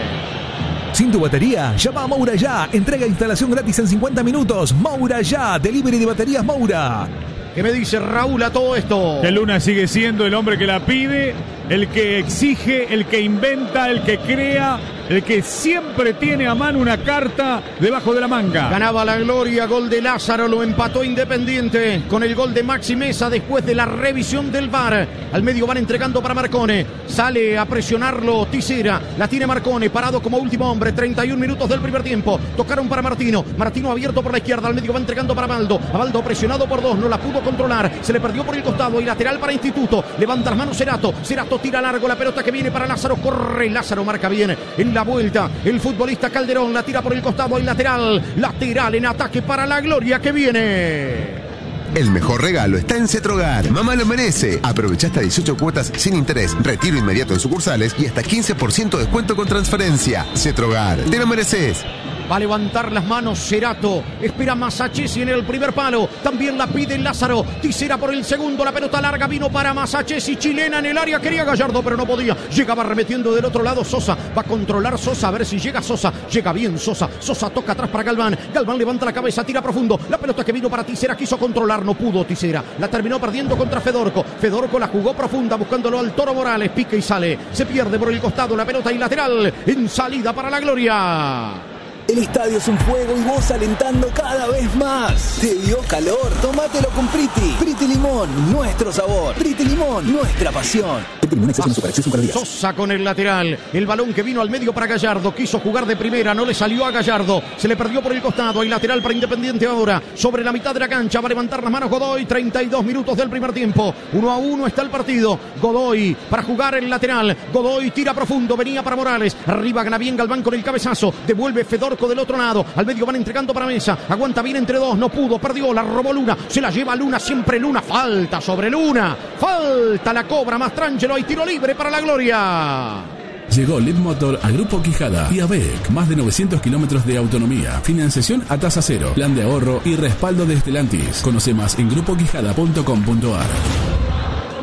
Sin tu batería, llama a Moura ya. Entrega e instalación gratis en cincuenta minutos. Moura ya. Delivery de baterías Moura. ¿Qué me dice Raúl a todo esto? Que Luna sigue siendo el hombre que la pide, el que exige, el que inventa, el que crea, el que siempre tiene a mano una carta debajo de la manga. Ganaba la Gloria, gol de Lázaro, lo empató Independiente con el gol de Maxi Mesa después de la revisión del V A R. Al medio van entregando para Marcone, sale a presionarlo Tisera, la tiene Marcone, parado como último hombre, treinta y un minutos del primer tiempo, tocaron para Martino, Martino abierto por la izquierda, al medio va entregando para Baldo, a Baldo presionado por dos, no la pudo controlar, se le perdió por el costado y lateral para Instituto, levanta las manos Cerato, Cerato tira largo, la pelota que viene para Lázaro, corre, Lázaro marca bien en la vuelta, el futbolista Calderón la tira por el costado, hay lateral, lateral en ataque para la Gloria que viene. El mejor regalo está en Cetrogar. Mamá lo merece. Aprovecha hasta dieciocho cuotas sin interés, retiro inmediato en sucursales y hasta quince por ciento de descuento con transferencia. Cetrogar, te lo mereces. Va a levantar las manos Cerato, espera Masachesi en el primer palo, también la pide Lázaro, Tisera por el segundo, la pelota larga vino para Masachesi, chilena en el área, quería Gallardo pero no podía, llegaba remetiendo del otro lado Sosa, va a controlar Sosa, a ver si llega Sosa, llega bien Sosa, Sosa toca atrás para Galván, Galván levanta la cabeza, tira profundo, la pelota que vino para Tisera, quiso controlar, no pudo Tisera, la terminó perdiendo contra Fedorco, Fedorco la jugó profunda buscándolo al Toro Morales, pica y sale, se pierde por el costado, la pelota y lateral, en salida para la Gloria. El estadio es un fuego y vos alentando cada vez más. ¿Te dio calor? Tómatelo con Priti. Priti Limón, nuestro sabor. Priti Limón, nuestra pasión. Priti Limón, exceso en azúcar, exceso en calorías. Sosa con el lateral. El balón que vino al medio para Gallardo. Quiso jugar de primera, no le salió a Gallardo. Se le perdió por el costado. Hay lateral para Independiente ahora. Sobre la mitad de la cancha va a levantar las manos Godoy. treinta y dos minutos del primer tiempo. Uno a uno está el partido. Godoy para jugar el lateral. Godoy tira profundo. Venía para Morales. Arriba gana bien Galván con el cabezazo. Devuelve Fedorco del otro lado, al medio van entregando para Mesa, aguanta bien entre dos, no pudo, perdió, la robó Luna, se la lleva Luna, siempre Luna, falta sobre Luna, falta, la cobra Mastrangelo, hay tiro libre para la Gloria. Llegó L E D Motor a Grupo Quijada y A B E C, más de novecientos kilómetros de autonomía, financiación a tasa cero, plan de ahorro y respaldo de Stellantis. Conoce más en grupo quijada punto com punto a r.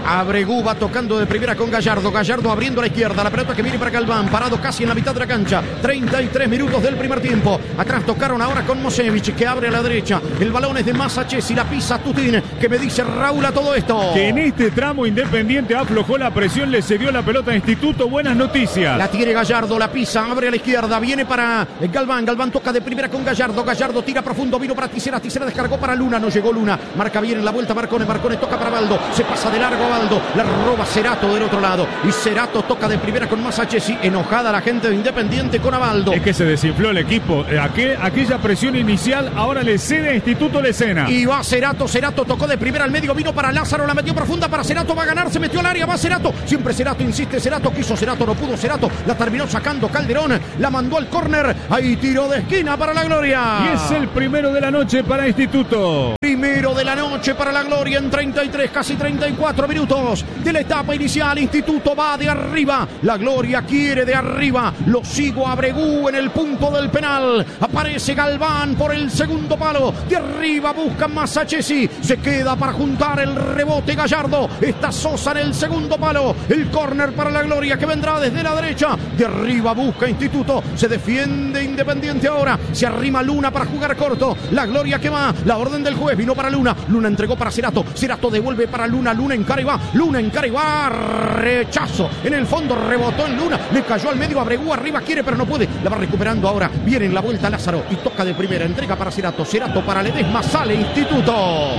Abregú va tocando de primera con Gallardo. Gallardo abriendo a la izquierda. La pelota que viene para Galván. Parado casi en la mitad de la cancha. treinta y tres minutos del primer tiempo. Atrás tocaron ahora con Mosevich, que abre a la derecha. El balón es de Masachesi. La pisa Tutín, que me dice Raúl a todo esto. Que en este tramo Independiente aflojó la presión, le cedió la pelota a Instituto. Buenas noticias. La tiene Gallardo, la pisa, abre a la izquierda. Viene para Galván. Galván toca de primera con Gallardo. Gallardo tira profundo. Vino para Tisera. Tisera descargó para Luna. No llegó Luna. Marca bien en la vuelta Marcone. Marcone toca para Baldo. Se pasa de largo a Baldo. La roba Cerato del otro lado. Y Cerato toca de primera con Masachesi. Enojada la gente de Independiente con Abaldo. Es que se desinfló el equipo. Aquel, aquella presión inicial ahora le cede a Instituto Lecena. Y va Cerato. Cerato tocó de primera al medio. Vino para Lázaro. La metió profunda para Cerato. Va a ganar. Se metió al área. Va Cerato. Siempre Cerato insiste. Cerato quiso. Cerato no pudo. Cerato la terminó sacando Calderón. La mandó al córner. Ahí tiro de esquina para la gloria. Y es el primero de la noche para Instituto. Primero de la noche para la gloria en treinta y tres, casi treinta y cuatro minutos de la etapa inicial. Instituto va de arriba. La gloria quiere de arriba. Lo sigo a Abregú en el punto del penal. Aparece Galván por el segundo palo. De arriba busca Masachesi. Se queda para juntar el rebote Gallardo. Está Sosa en el segundo palo. El córner para la gloria que vendrá desde la derecha. De arriba busca Instituto. Se defiende Independiente ahora. Se arrima Luna para jugar corto. La gloria que va. La orden del juez vino para Luna. Luna entregó para Cerato. Cerato devuelve para Luna. Luna encara y va. Luna encara y va. Rechazo. En el fondo rebotó en Luna. Le cayó al medio. Abregú arriba quiere pero no puede. La va recuperando ahora. Viene en la vuelta Lázaro. Y toca de primera. Entrega para Cerato. Cerato para Ledesma. Sale Instituto.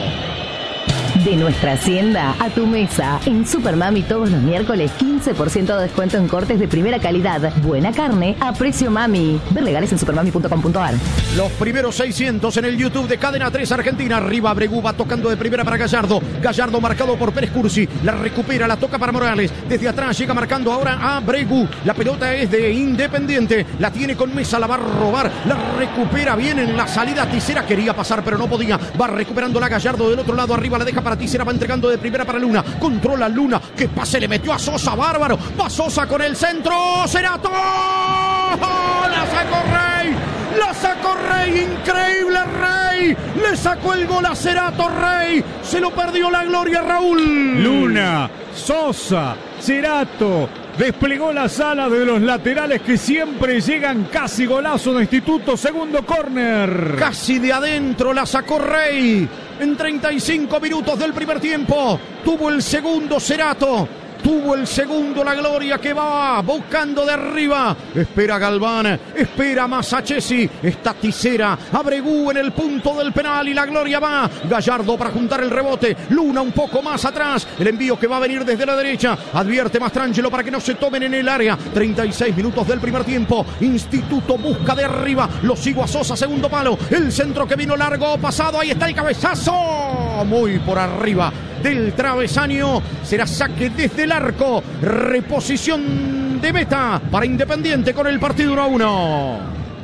De nuestra hacienda a tu mesa. En Supermami todos los miércoles quince por ciento de descuento en cortes de primera calidad. Buena carne a precio mami. Ver legales en supermami punto com punto ar. Los primeros seiscientos en el YouTube de Cadena tres Argentina. Arriba Abregú va tocando de primera para Gallardo. Gallardo marcado por Pérez Cursi. La recupera, la toca para Morales. Desde atrás llega marcando ahora a Abregú. La pelota es de Independiente. La tiene con Mesa, la va a robar. La recupera bien en la salida. Tisera quería pasar pero no podía. Va recuperando la Gallardo del otro lado. Arriba la deja para Tisera, va entregando de primera para Luna. Controla Luna. Que pase le metió a Sosa. Bárbaro. Va Sosa con el centro. Cerato. La sacó Rey. La sacó Rey. Increíble Rey. Le sacó el gol a Cerato Rey. Se lo perdió la gloria Raúl. Luna. Sosa. Cerato. Desplegó las alas de los laterales que siempre llegan. Casi golazo de Instituto. Segundo córner. Casi de adentro la sacó Rey. En treinta y cinco minutos del primer tiempo. Tuvo el segundo Cerato. Tuvo el segundo la gloria que va buscando de arriba. Espera Galván. Espera Masachesi. Está Tisera. Abregú en el punto del penal y la gloria va. Gallardo para juntar el rebote. Luna un poco más atrás. El envío que va a venir desde la derecha. Advierte Mastrangelo para que no se tomen en el área. treinta y seis minutos del primer tiempo. Instituto busca de arriba. Lo sigo a Sosa. Segundo palo. El centro que vino largo. Pasado. Ahí está el cabezazo. Muy por arriba del travesaño. Será saque desde el arco. Reposición de meta para Independiente con el partido uno a uno.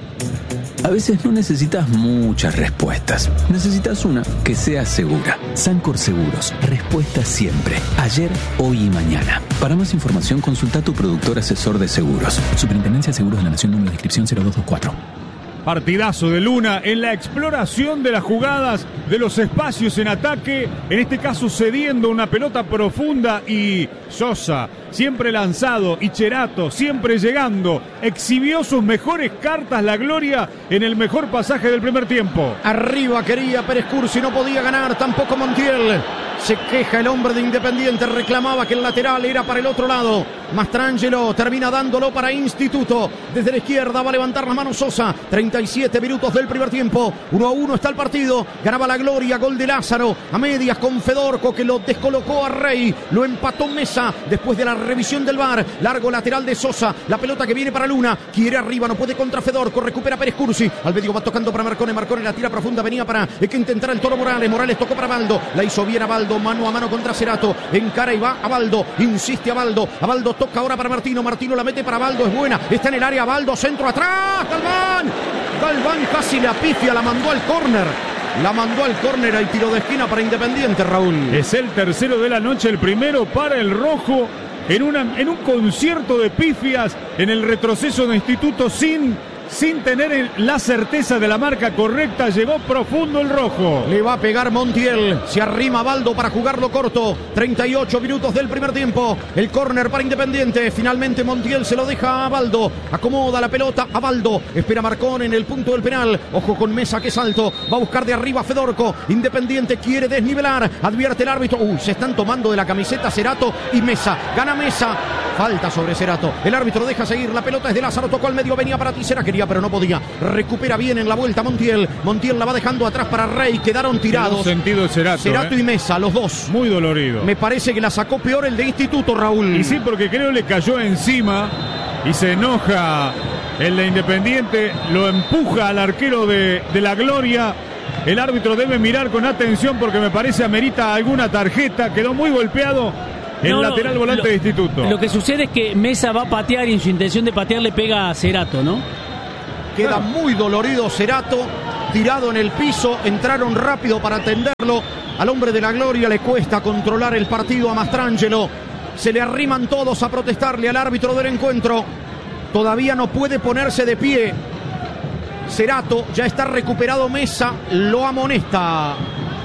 A veces no necesitas muchas respuestas. Necesitas una que sea segura. Sancor Seguros. Respuesta siempre. Ayer, hoy y mañana. Para más información, consulta a tu productor asesor de seguros. Superintendencia de Seguros de la Nación, número de inscripción cero dos dos cuatro. Partidazo de Luna en la exploración de las jugadas, de los espacios en ataque, en este caso cediendo una pelota profunda, y Sosa siempre lanzado y Cerato siempre llegando. Exhibió sus mejores cartas la gloria en el mejor pasaje del primer tiempo. Arriba quería Pérez Cursi, no podía ganar, tampoco Montiel. Se queja el hombre de Independiente, reclamaba que el lateral era para el otro lado. Mastrangelo termina dándolo para Instituto. Desde la izquierda va a levantar la mano Sosa. treinta y siete minutos del primer tiempo. uno a uno está el partido. Ganaba la gloria, gol de Lázaro. A medias con Fedorco que lo descolocó a Rey. Lo empató Mesa después de la revisión del V A R. Largo lateral de Sosa. La pelota que viene para Luna. Quiere arriba, no puede contra Fedorco. Recupera Pérez Cursi. Al medio va tocando para Marcone. Marcone la tira profunda. Venía para hay que intentar el Toro Morales. Morales tocó para Baldo. La hizo bien a Baldo. Mano a mano contra Cerato. Encara y va a Baldo. Insiste a Baldo. A Baldo toca ahora para Martino. Martino la mete para Baldo. Es buena. Está en el área. Baldo. Centro atrás. Galván. Galván casi la pifia. La mandó al córner. La mandó al córner. Hay tiro de esquina para Independiente, Raúl. Es el tercero de la noche. El primero para el rojo. En, una, en un concierto de pifias. En el retroceso de Instituto sin sin tener la certeza de la marca correcta, llegó profundo el rojo. Le va a pegar Montiel, se arrima Baldo para jugarlo corto. treinta y ocho minutos del primer tiempo. El córner para Independiente. Finalmente Montiel se lo deja a Baldo. Acomoda la pelota a Baldo. Espera Marcón en el punto del penal. Ojo con Mesa, que salto. Va a buscar de arriba Fedorco. Independiente quiere desnivelar. Advierte el árbitro. Uy, se están tomando de la camiseta Cerato y Mesa. Gana Mesa. Falta sobre Cerato. El árbitro deja seguir. La pelota es de Lázaro. Tocó al medio. Venía para Tisera. Quería, pero no podía. Recupera bien en la vuelta Montiel. Montiel la va dejando atrás para Rey. Quedaron tirados. Quedó sentido Cerato. Cerato eh. y Mesa, los dos. Muy dolorido. Me parece que la sacó peor el de Instituto, Raúl. Y sí, porque creo le cayó encima y se enoja el de Independiente. Lo empuja al arquero de, de la Gloria. El árbitro debe mirar con atención porque me parece amerita alguna tarjeta. Quedó muy golpeado el no, lateral volante lo, de Instituto. Lo que sucede es que Mesa va a patear y en su intención de patear le pega a Cerato, ¿no? Queda muy dolorido Cerato, tirado en el piso. Entraron rápido para atenderlo. Al hombre de la Gloria le cuesta controlar el partido a Mastrangelo. Se le arriman todos a protestarle al árbitro del encuentro. Todavía no puede ponerse de pie. Cerato, ya está recuperado Mesa, lo amonesta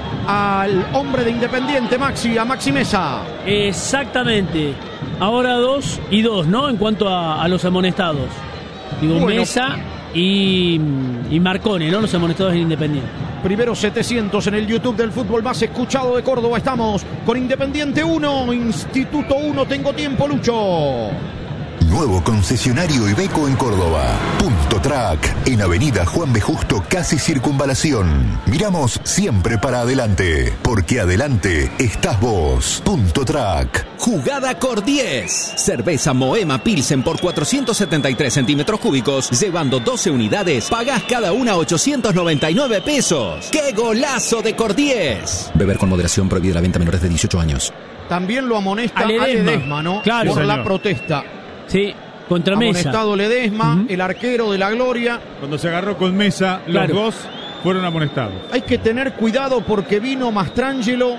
al hombre de Independiente, Maxi, a Maxi Mesa. Exactamente. Ahora dos y dos, ¿no? En cuanto a, a los amonestados. Digo, bueno. Mesa y, y Marcone, ¿no? Los amonestados en Independiente. Primero setecientos en el YouTube del fútbol más escuchado de Córdoba. Estamos con Independiente uno, Instituto uno. Tengo tiempo, Lucho. Nuevo concesionario Iveco en Córdoba. Punto Track, en Avenida Juan B. Justo, casi Circunvalación. Miramos siempre para adelante, porque adelante estás vos. Punto Track. Jugada Cor diez. Cerveza Moema Pilsen por cuatrocientos setenta y tres centímetros cúbicos, llevando doce unidades, pagás cada una ochocientos noventa y nueve pesos. ¡Qué golazo de Cor diez! Beber con moderación, prohibida la venta a menores de dieciocho años. También lo amonesta a Ledesma, Ledesma, ¿no? Claro, por señor. la protesta. Sí, contra Mesa. Amonestado Ledesma, Uh-huh. el arquero de la Gloria. Cuando se agarró con Mesa, Claro. los dos fueron amonestados. Hay que tener cuidado porque vino Mastrangelo.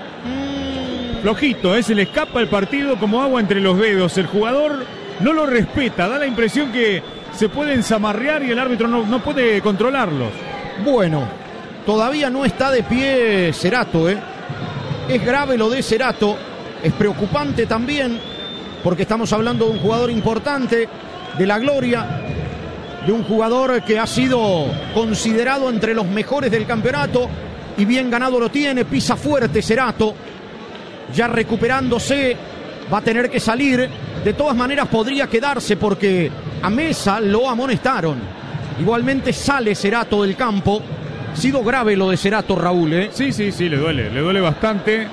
Mm, Flojito, ¿eh? Se le escapa el partido como agua entre los dedos. El jugador no lo respeta, da la impresión que se pueden zamarrear y el árbitro no, no puede controlarlos. Bueno, todavía no está de pie Cerato, ¿eh? Es grave lo de Cerato, es preocupante también, porque estamos hablando de un jugador importante, de la Gloria, de un jugador que ha sido considerado entre los mejores del campeonato y bien ganado lo tiene, pisa fuerte Cerato, ya recuperándose, va a tener que salir. De todas maneras podría quedarse porque a Mesa lo amonestaron. Igualmente sale Cerato del campo. Ha sido grave lo de Cerato, Raúl, ¿eh? Sí, sí, sí, le duele, le duele bastante.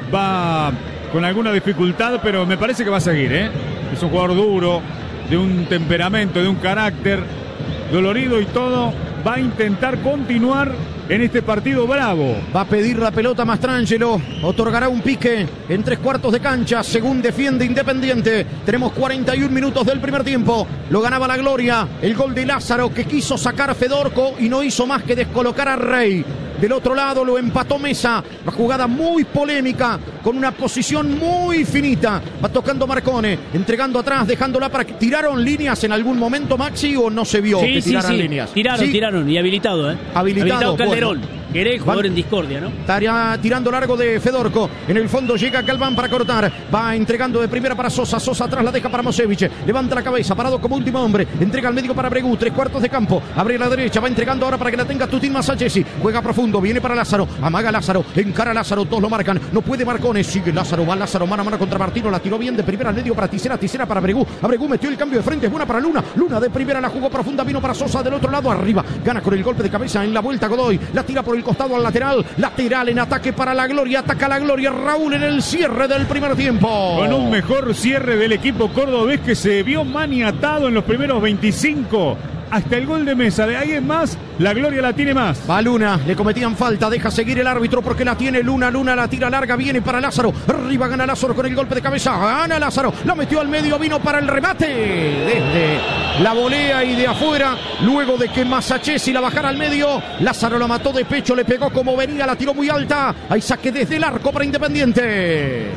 Va con alguna dificultad, pero me parece que va a seguir, ¿eh? Es un jugador duro, de un temperamento, de un carácter, dolorido y todo. Va a intentar continuar en este partido bravo. Va a pedir la pelota Mastrangelo, otorgará un pique en tres cuartos de cancha, según defiende Independiente. Tenemos cuarenta y un minutos del primer tiempo, lo ganaba la Gloria, el gol de Lázaro que quiso sacar Fedorco y no hizo más que descolocar a Rey. Del otro lado lo empató Mesa, la jugada muy polémica, con una posición muy finita. Va tocando Marcone, entregando atrás, dejándola para que tiraron líneas en algún momento, Maxi, o no se vio Sí, que sí, tiraran sí. líneas. Tiraron, ¿Sí? tiraron y habilitado, ¿eh? Habilitado, Calderón, bueno. que era el jugador Van- en discordia, ¿no? Estaría tirando largo de Fedorco. En el fondo llega Galván para cortar. Va entregando de primera para Sosa. Sosa atrás la deja para Mosevich. Levanta la cabeza, parado como último hombre. Entrega al medio para Bregú. Tres cuartos de campo. Abre la derecha. Va entregando ahora para que la tenga Tutín Masachesi. Juega profundo. Viene para Lázaro. Amaga Lázaro. Encara Lázaro. Todos lo marcan. No puede Marcone. Sigue Lázaro. Va Lázaro mano a mano contra Martino. La tiró bien de primera al medio para Tisera. Tisera para Bregú. A Bregú metió el cambio de frente. Es buena para Luna. Luna de primera la jugó profunda. Vino para Sosa del otro lado. Arriba. Gana con el golpe de cabeza en la vuelta Godoy. La tira por el costado al lateral. Lateral en ataque para la Gloria. Ataca la Gloria. Raúl en el cierre del primer tiempo. Con un mejor cierre del equipo cordobés que se vio maniatado en los primeros veinticinco. Hasta el gol de Mesa. De ahí en más, la Gloria la tiene más. Va Luna, le cometían falta, deja seguir el árbitro porque la tiene Luna, Luna la tira larga, viene para Lázaro, arriba gana Lázaro con el golpe de cabeza, gana Lázaro, la metió al medio, vino para el remate, desde la volea y de afuera, luego de que Masachesi la bajara al medio, Lázaro la mató de pecho, le pegó como venía, la tiró muy alta, hay saque desde el arco para Independiente.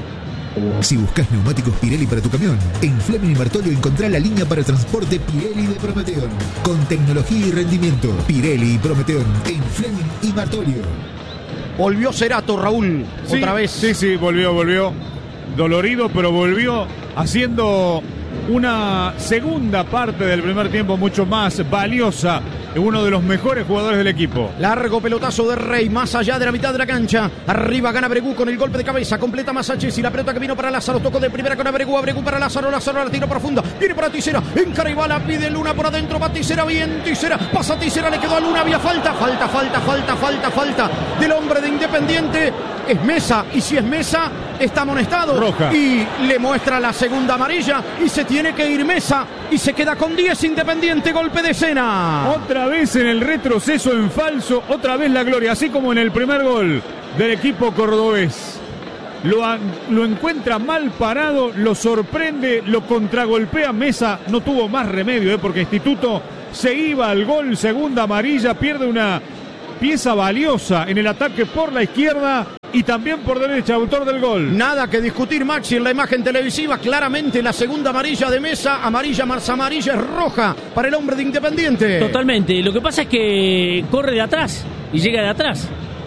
Si buscas neumáticos Pirelli para tu camión, en Fleming y Martolio encontrá la línea para transporte Pirelli de Prometeon. Con tecnología y rendimiento, Pirelli y Prometeon en Fleming y Martolio. Volvió Cerato, Raúl, sí, otra vez. Sí, sí, volvió, volvió. Dolorido, pero volvió haciendo una segunda parte del primer tiempo mucho más valiosa. Uno de los mejores jugadores del equipo. Largo pelotazo de Rey, más allá de la mitad de la cancha. Arriba gana Bregú con el golpe de cabeza. Completa Massaches y la pelota que vino para Lázaro. Tocó de primera con Abregú. Abregú para Lázaro. Lázaro la tiro profunda. Viene para Tisera. Encara y bala. Pide Luna por adentro. Va Tisera bien. Tisera. Pasa Tisera. Le quedó a Luna. Había falta. Falta, falta, falta, falta, falta. Del hombre de Independiente. Es Mesa. Y si es Mesa, está amonestado. Roja. Y le muestra la segunda amarilla. Y se tiene que ir Mesa. Y se queda con diez Independiente. Golpe de escena. Otra vez en el retroceso en falso, otra vez la gloria, así como en el primer gol del equipo cordobés. Lo, a, lo encuentra mal parado, lo sorprende, lo contragolpea Mesa, no tuvo más remedio, ¿eh? Porque Instituto se iba al gol, segunda amarilla, pierde una pieza valiosa en el ataque por la izquierda y también por derecha, autor del gol. Nada que discutir, Maxi, en la imagen televisiva. Claramente la segunda amarilla de Mesa, amarilla más amarilla, es roja para el hombre de Independiente. Totalmente. Lo que pasa es que corre de atrás y llega de atrás.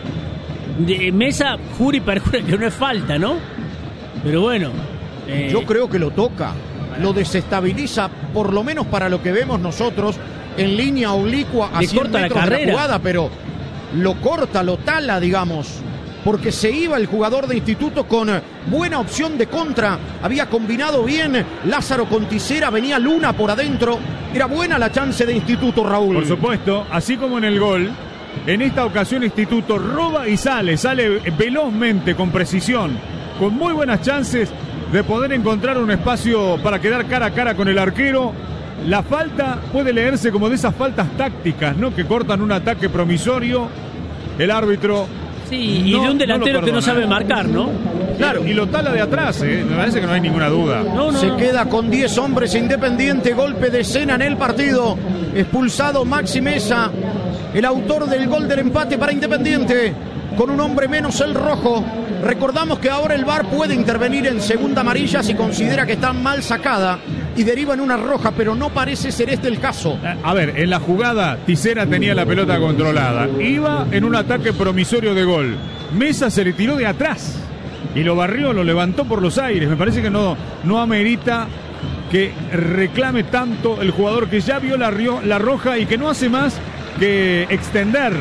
De Mesa jura y perjura que no es falta, ¿no? Pero bueno. Eh... Yo creo que lo toca. Lo desestabiliza, por lo menos para lo que vemos nosotros, en línea oblicua a cien corta metros la carrera. de la jugada, pero lo corta, lo tala, digamos. Porque se iba el jugador de Instituto con buena opción de contra. Había combinado bien Lázaro con Tisera, venía Luna por adentro. Era buena la chance de Instituto, Raúl. Por supuesto, así como en el gol, en esta ocasión Instituto roba y sale, sale velozmente, con precisión, con muy buenas chances de poder encontrar un espacio para quedar cara a cara con el arquero. La falta puede leerse como de esas faltas tácticas, ¿no? Que cortan un ataque promisorio. El árbitro... Sí, y no, de un delantero no que no sabe marcar, ¿no? Claro, y lo tala de atrás, ¿eh? Me parece que no hay ninguna duda. No, no, Se no. queda con diez hombres Independiente, golpe de escena en el partido. Expulsado Maxi Mesa, el autor del gol del empate para Independiente, con un hombre menos el rojo. Recordamos que ahora el V A R puede intervenir en segunda amarilla si considera que está mal sacada y deriva en una roja, pero no parece ser este el caso. A ver, en la jugada Tisera tenía la pelota controlada, iba en un ataque promisorio de gol. Mesa se le tiró de atrás y lo barrió, lo levantó por los aires. Me parece que no, no amerita que reclame tanto el jugador que ya vio la, rio, la roja y que no hace más que extender.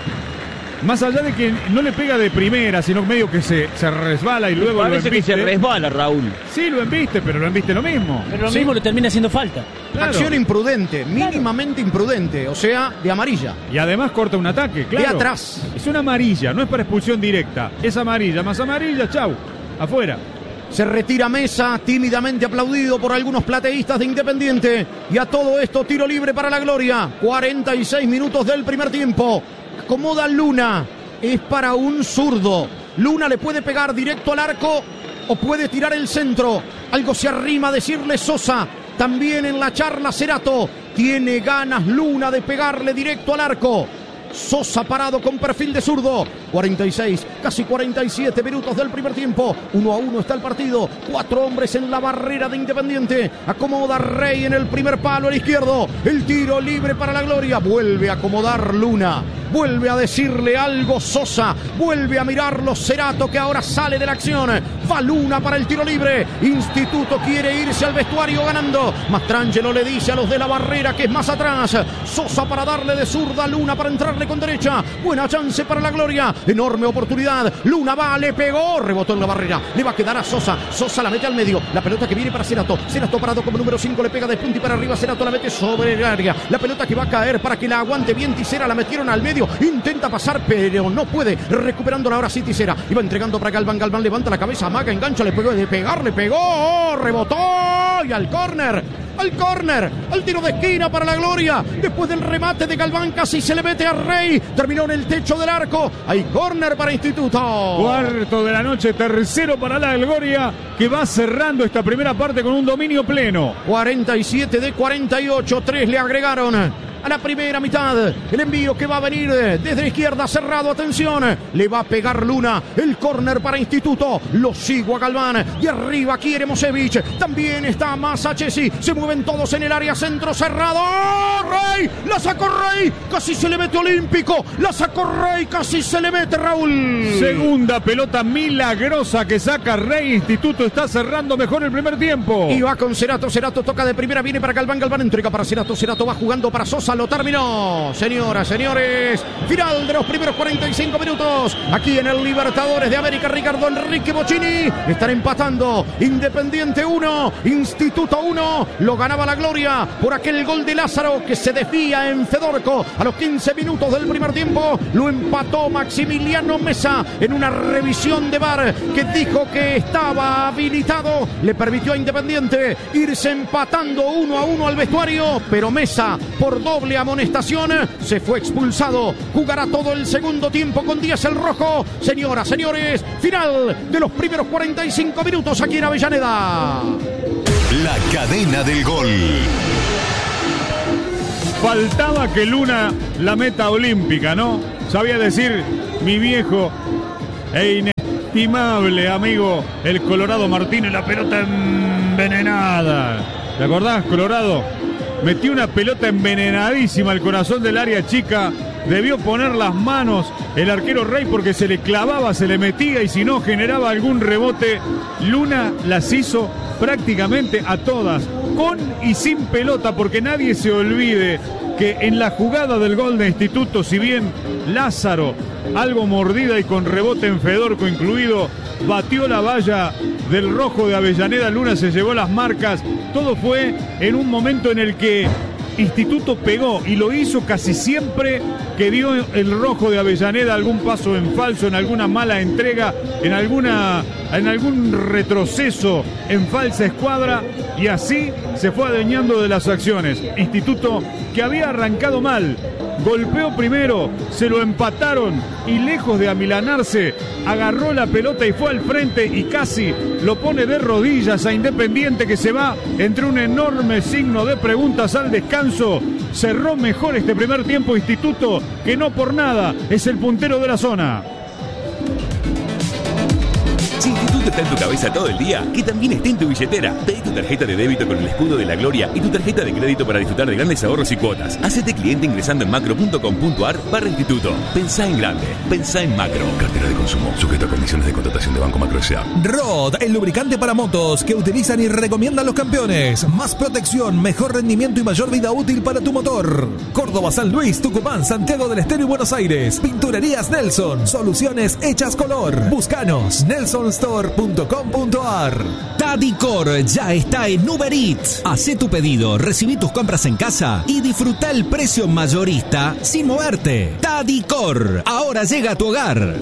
Más allá de que no le pega de primera, sino medio que se, se resbala y luego parece lo embiste. que se resbala, Raúl. Sí, lo embiste, pero lo embiste lo mismo. Pero lo sí. mismo le termina haciendo falta. Claro. Acción imprudente, mínimamente claro. imprudente, o sea, de amarilla. Y además corta un ataque, claro. De atrás. Es una amarilla, no es para expulsión directa. Es amarilla, más amarilla, chau, afuera. Se retira Mesa, tímidamente aplaudido por algunos plateístas de Independiente. Y a todo esto, tiro libre para la gloria. cuarenta y seis minutos del primer tiempo. Acomoda Luna, es para un zurdo. Luna le puede pegar directo al arco o puede tirar el centro. Algo se arrima a decirle Sosa. También en la charla Cerato. Tiene ganas Luna de pegarle directo al arco. Sosa parado con perfil de zurdo. cuarenta y seis, casi cuarenta y siete minutos del primer tiempo. Uno a uno está el partido. Cuatro hombres en la barrera de Independiente. Acomoda Rey en el primer palo al izquierdo. El tiro libre para la gloria. Vuelve a acomodar Luna. Vuelve a decirle algo Sosa. Vuelve a mirarlo Cerato, que ahora sale de la acción. Va Luna para el tiro libre. Instituto quiere irse al vestuario ganando. Mastrangelo le dice a los de la barrera que es más atrás. Sosa para darle de zurda. Luna para entrarle con derecha. Buena chance para la gloria. Enorme oportunidad. Luna va, le pegó. Rebotó en la barrera. Le va a quedar a Sosa. Sosa la mete al medio. La pelota que viene para Cerato. Cerato parado como número cinco. Le pega de punta y para arriba. Cerato la mete sobre el área. La pelota que va a caer para que la aguante bien Tisera. La metieron al medio. Intenta pasar, pero no puede. Recuperándola ahora sí Tisera. Iba entregando para Galván. Galván levanta la cabeza. Amaga, engancha. Le pegó de pegar. Le pegó. Rebotó. Y al córner. Al córner, al tiro de esquina para la gloria. Después del remate de Galván, casi se le mete a Rey. Terminó en el techo del arco. Hay córner para Instituto. Cuarto de la noche, tercero para la gloria, que va cerrando esta primera parte con un dominio pleno. cuarenta y siete de cuarenta y ocho, tres le agregaron. a la primera mitad. El envío que va a venir desde la izquierda, cerrado, atención. Le va a pegar Luna, el córner para Instituto. Lo sigo a Galván. Y arriba quiere Mosevich. También está Masachesi. Se mueven todos en el área, centro cerrado. Rey, la sacó Rey. Casi se le mete Olímpico. La sacó Rey, casi se le mete Raúl. Segunda pelota milagrosa que saca Rey. Instituto está cerrando mejor el primer tiempo. Y va con Cerato. Cerato toca de primera, viene para Galván. Galván entrega para Cerato. Cerato va jugando para Sosa. Lo terminó. Señoras, señores. Final de los primeros cuarenta y cinco minutos. Aquí en el Libertadores de América. Ricardo Enrique Bocini. Están empatando. Independiente uno. Instituto uno. Lo ganaba la Gloria por aquel gol de Lázaro que se desvía en Fedorco. A los quince minutos del primer tiempo. Lo empató Maximiliano Mesa en una revisión de V A R que dijo que estaba habilitado. Le permitió a Independiente irse empatando uno a uno al vestuario, pero Mesa, por doble amonestación, se fue expulsado. Jugará todo el segundo tiempo con diez el rojo. Señoras, señores, final de los primeros cuarenta y cinco minutos aquí en Avellaneda. La cadena del gol. Faltaba que Luna la meta olímpica, ¿no? Sabía decir mi viejo e inestimable amigo, el Colorado Martínez, la pelota envenenada. ¿Te acordás, Colorado? Metió una pelota envenenadísima al corazón del área chica. Debió poner las manos el arquero Rey porque se le clavaba, se le metía y si no generaba algún rebote. Luna las hizo prácticamente a todas, con y sin pelota, porque nadie se olvide que en la jugada del gol de Instituto, si bien Lázaro, algo mordida y con rebote en Fedorco incluido, batió la valla del rojo de Avellaneda, Luna se llevó las marcas. Todo fue en un momento en el que Instituto pegó y lo hizo casi siempre que dio el rojo de Avellaneda algún paso en falso, en alguna mala entrega, en alguna en algún retroceso en falsa escuadra, y así se fue adueñando de las acciones. Instituto, que había arrancado mal, golpeó primero, se lo empataron y lejos de amilanarse, agarró la pelota y fue al frente y casi lo pone de rodillas a Independiente, que se va entre un enorme signo de preguntas al descanso. Cerró mejor este primer tiempo Instituto, que no por nada es el puntero de la zona. Si Instituto está en tu cabeza todo el día, que también esté en tu billetera. Pedí tu tarjeta de débito con el escudo de la Gloria y tu tarjeta de crédito para disfrutar de grandes ahorros y cuotas. Hacete cliente ingresando en macro punto com punto ar barra Instituto. Pensá en grande, pensá en Macro. Cartera de consumo, sujeta a condiciones de contratación de Banco Macro S A. Rod, el lubricante para motos que utilizan y recomiendan los campeones. Más protección, mejor rendimiento y mayor vida útil para tu motor. Córdoba, San Luis, Tucumán, Santiago del Estero y Buenos Aires. Pinturerías Nelson, soluciones hechas color. Búscanos, nelson store punto com punto ar. Tadicor ya está en Uber Eats. Hacé tu pedido, recibí tus compras en casa y disfruta el precio mayorista sin moverte. Tadicor, ahora llega a tu hogar.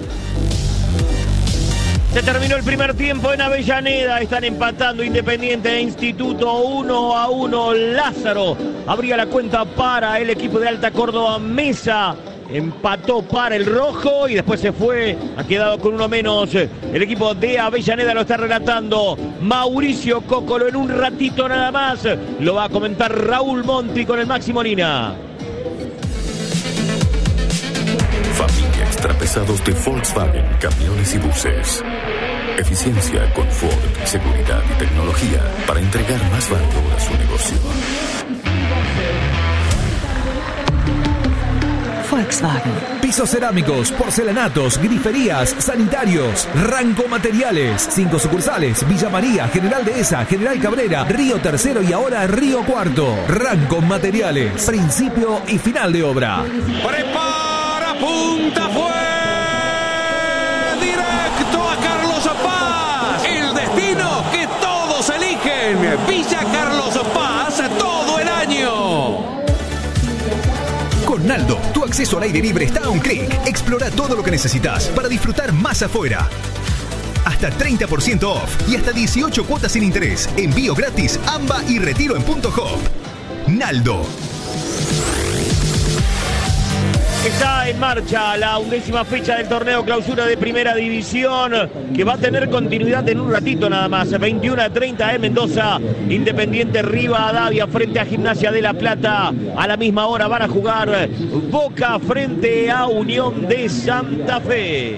Se terminó el primer tiempo en Avellaneda. Están empatando Independiente e Instituto uno a uno. Lázaro abría la cuenta para el equipo de Alta Córdoba. Mesa empató para el rojo y después se fue. Ha quedado con uno menos el equipo de Avellaneda. Lo está relatando Mauricio Cócolo. En un ratito nada más lo va a comentar Raúl Monti con el Maxi Molina. Familia Extrapesados de Volkswagen, camiones y buses. Eficiencia, confort, seguridad y tecnología para entregar más valor a su negocio. Volkswagen. Pisos cerámicos, porcelanatos, griferías, sanitarios, Ranco Materiales. Cinco sucursales: Villa María, General Dehesa, General Cabrera, Río Tercero y ahora Río Cuarto. Ranco Materiales. Principio y final de obra. Prepara, punta, fue directo a Carlos Paz. El destino que todos eligen. Villa Carlos Paz todo el año. Con Naldo, tu acceso al aire libre está a un clic. Explora todo lo que necesitas para disfrutar más afuera. Hasta treinta por ciento off y hasta dieciocho cuotas sin interés. Envío gratis, AMBA y retiro en punto hop. Naldo. Está en marcha la undécima fecha del torneo clausura de Primera División, que va a tener continuidad en un ratito nada más. veintiuno a treinta en Mendoza, Independiente Rivadavia frente a Gimnasia de La Plata. A la misma hora van a jugar Boca frente a Unión de Santa Fe.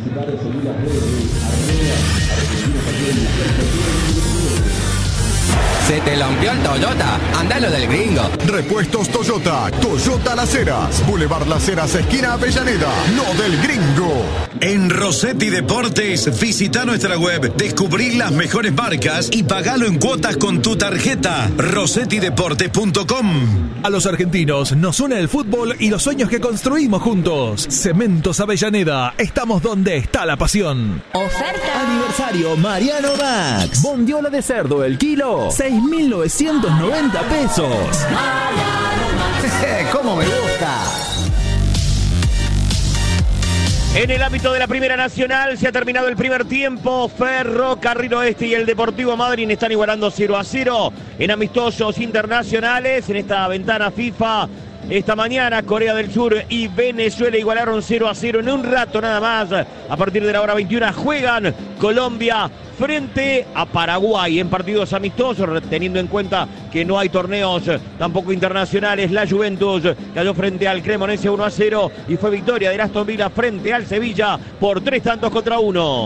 Se te lampió el Toyota, andalo del gringo. Repuestos Toyota, Toyota Las Heras, Boulevard Las Heras, esquina Avellaneda, no del gringo. En Rossetti Deportes, visita nuestra web, descubrí las mejores marcas y pagalo en cuotas con tu tarjeta. rossetti deportes punto com. A los argentinos nos une el fútbol y los sueños que construimos juntos. Cementos Avellaneda, estamos donde está la pasión. Oferta. Aniversario Mariano Max. Bondiola de cerdo el kilo, seis mil novecientos noventa pesos. ¿Cómo me gusta? En el ámbito de la Primera Nacional se ha terminado el primer tiempo. Ferrocarril Oeste y el Deportivo Madryn están igualando cero a cero en amistosos internacionales. En esta ventana FIFA, esta mañana Corea del Sur y Venezuela igualaron cero a cero. En un rato nada más, a partir de la hora veintiuna, juegan Colombia frente a Paraguay en partidos amistosos, teniendo en cuenta que no hay torneos tampoco internacionales. La Juventus cayó frente al Cremonese uno a cero y fue victoria del Aston Villa frente al Sevilla por tres tantos contra uno.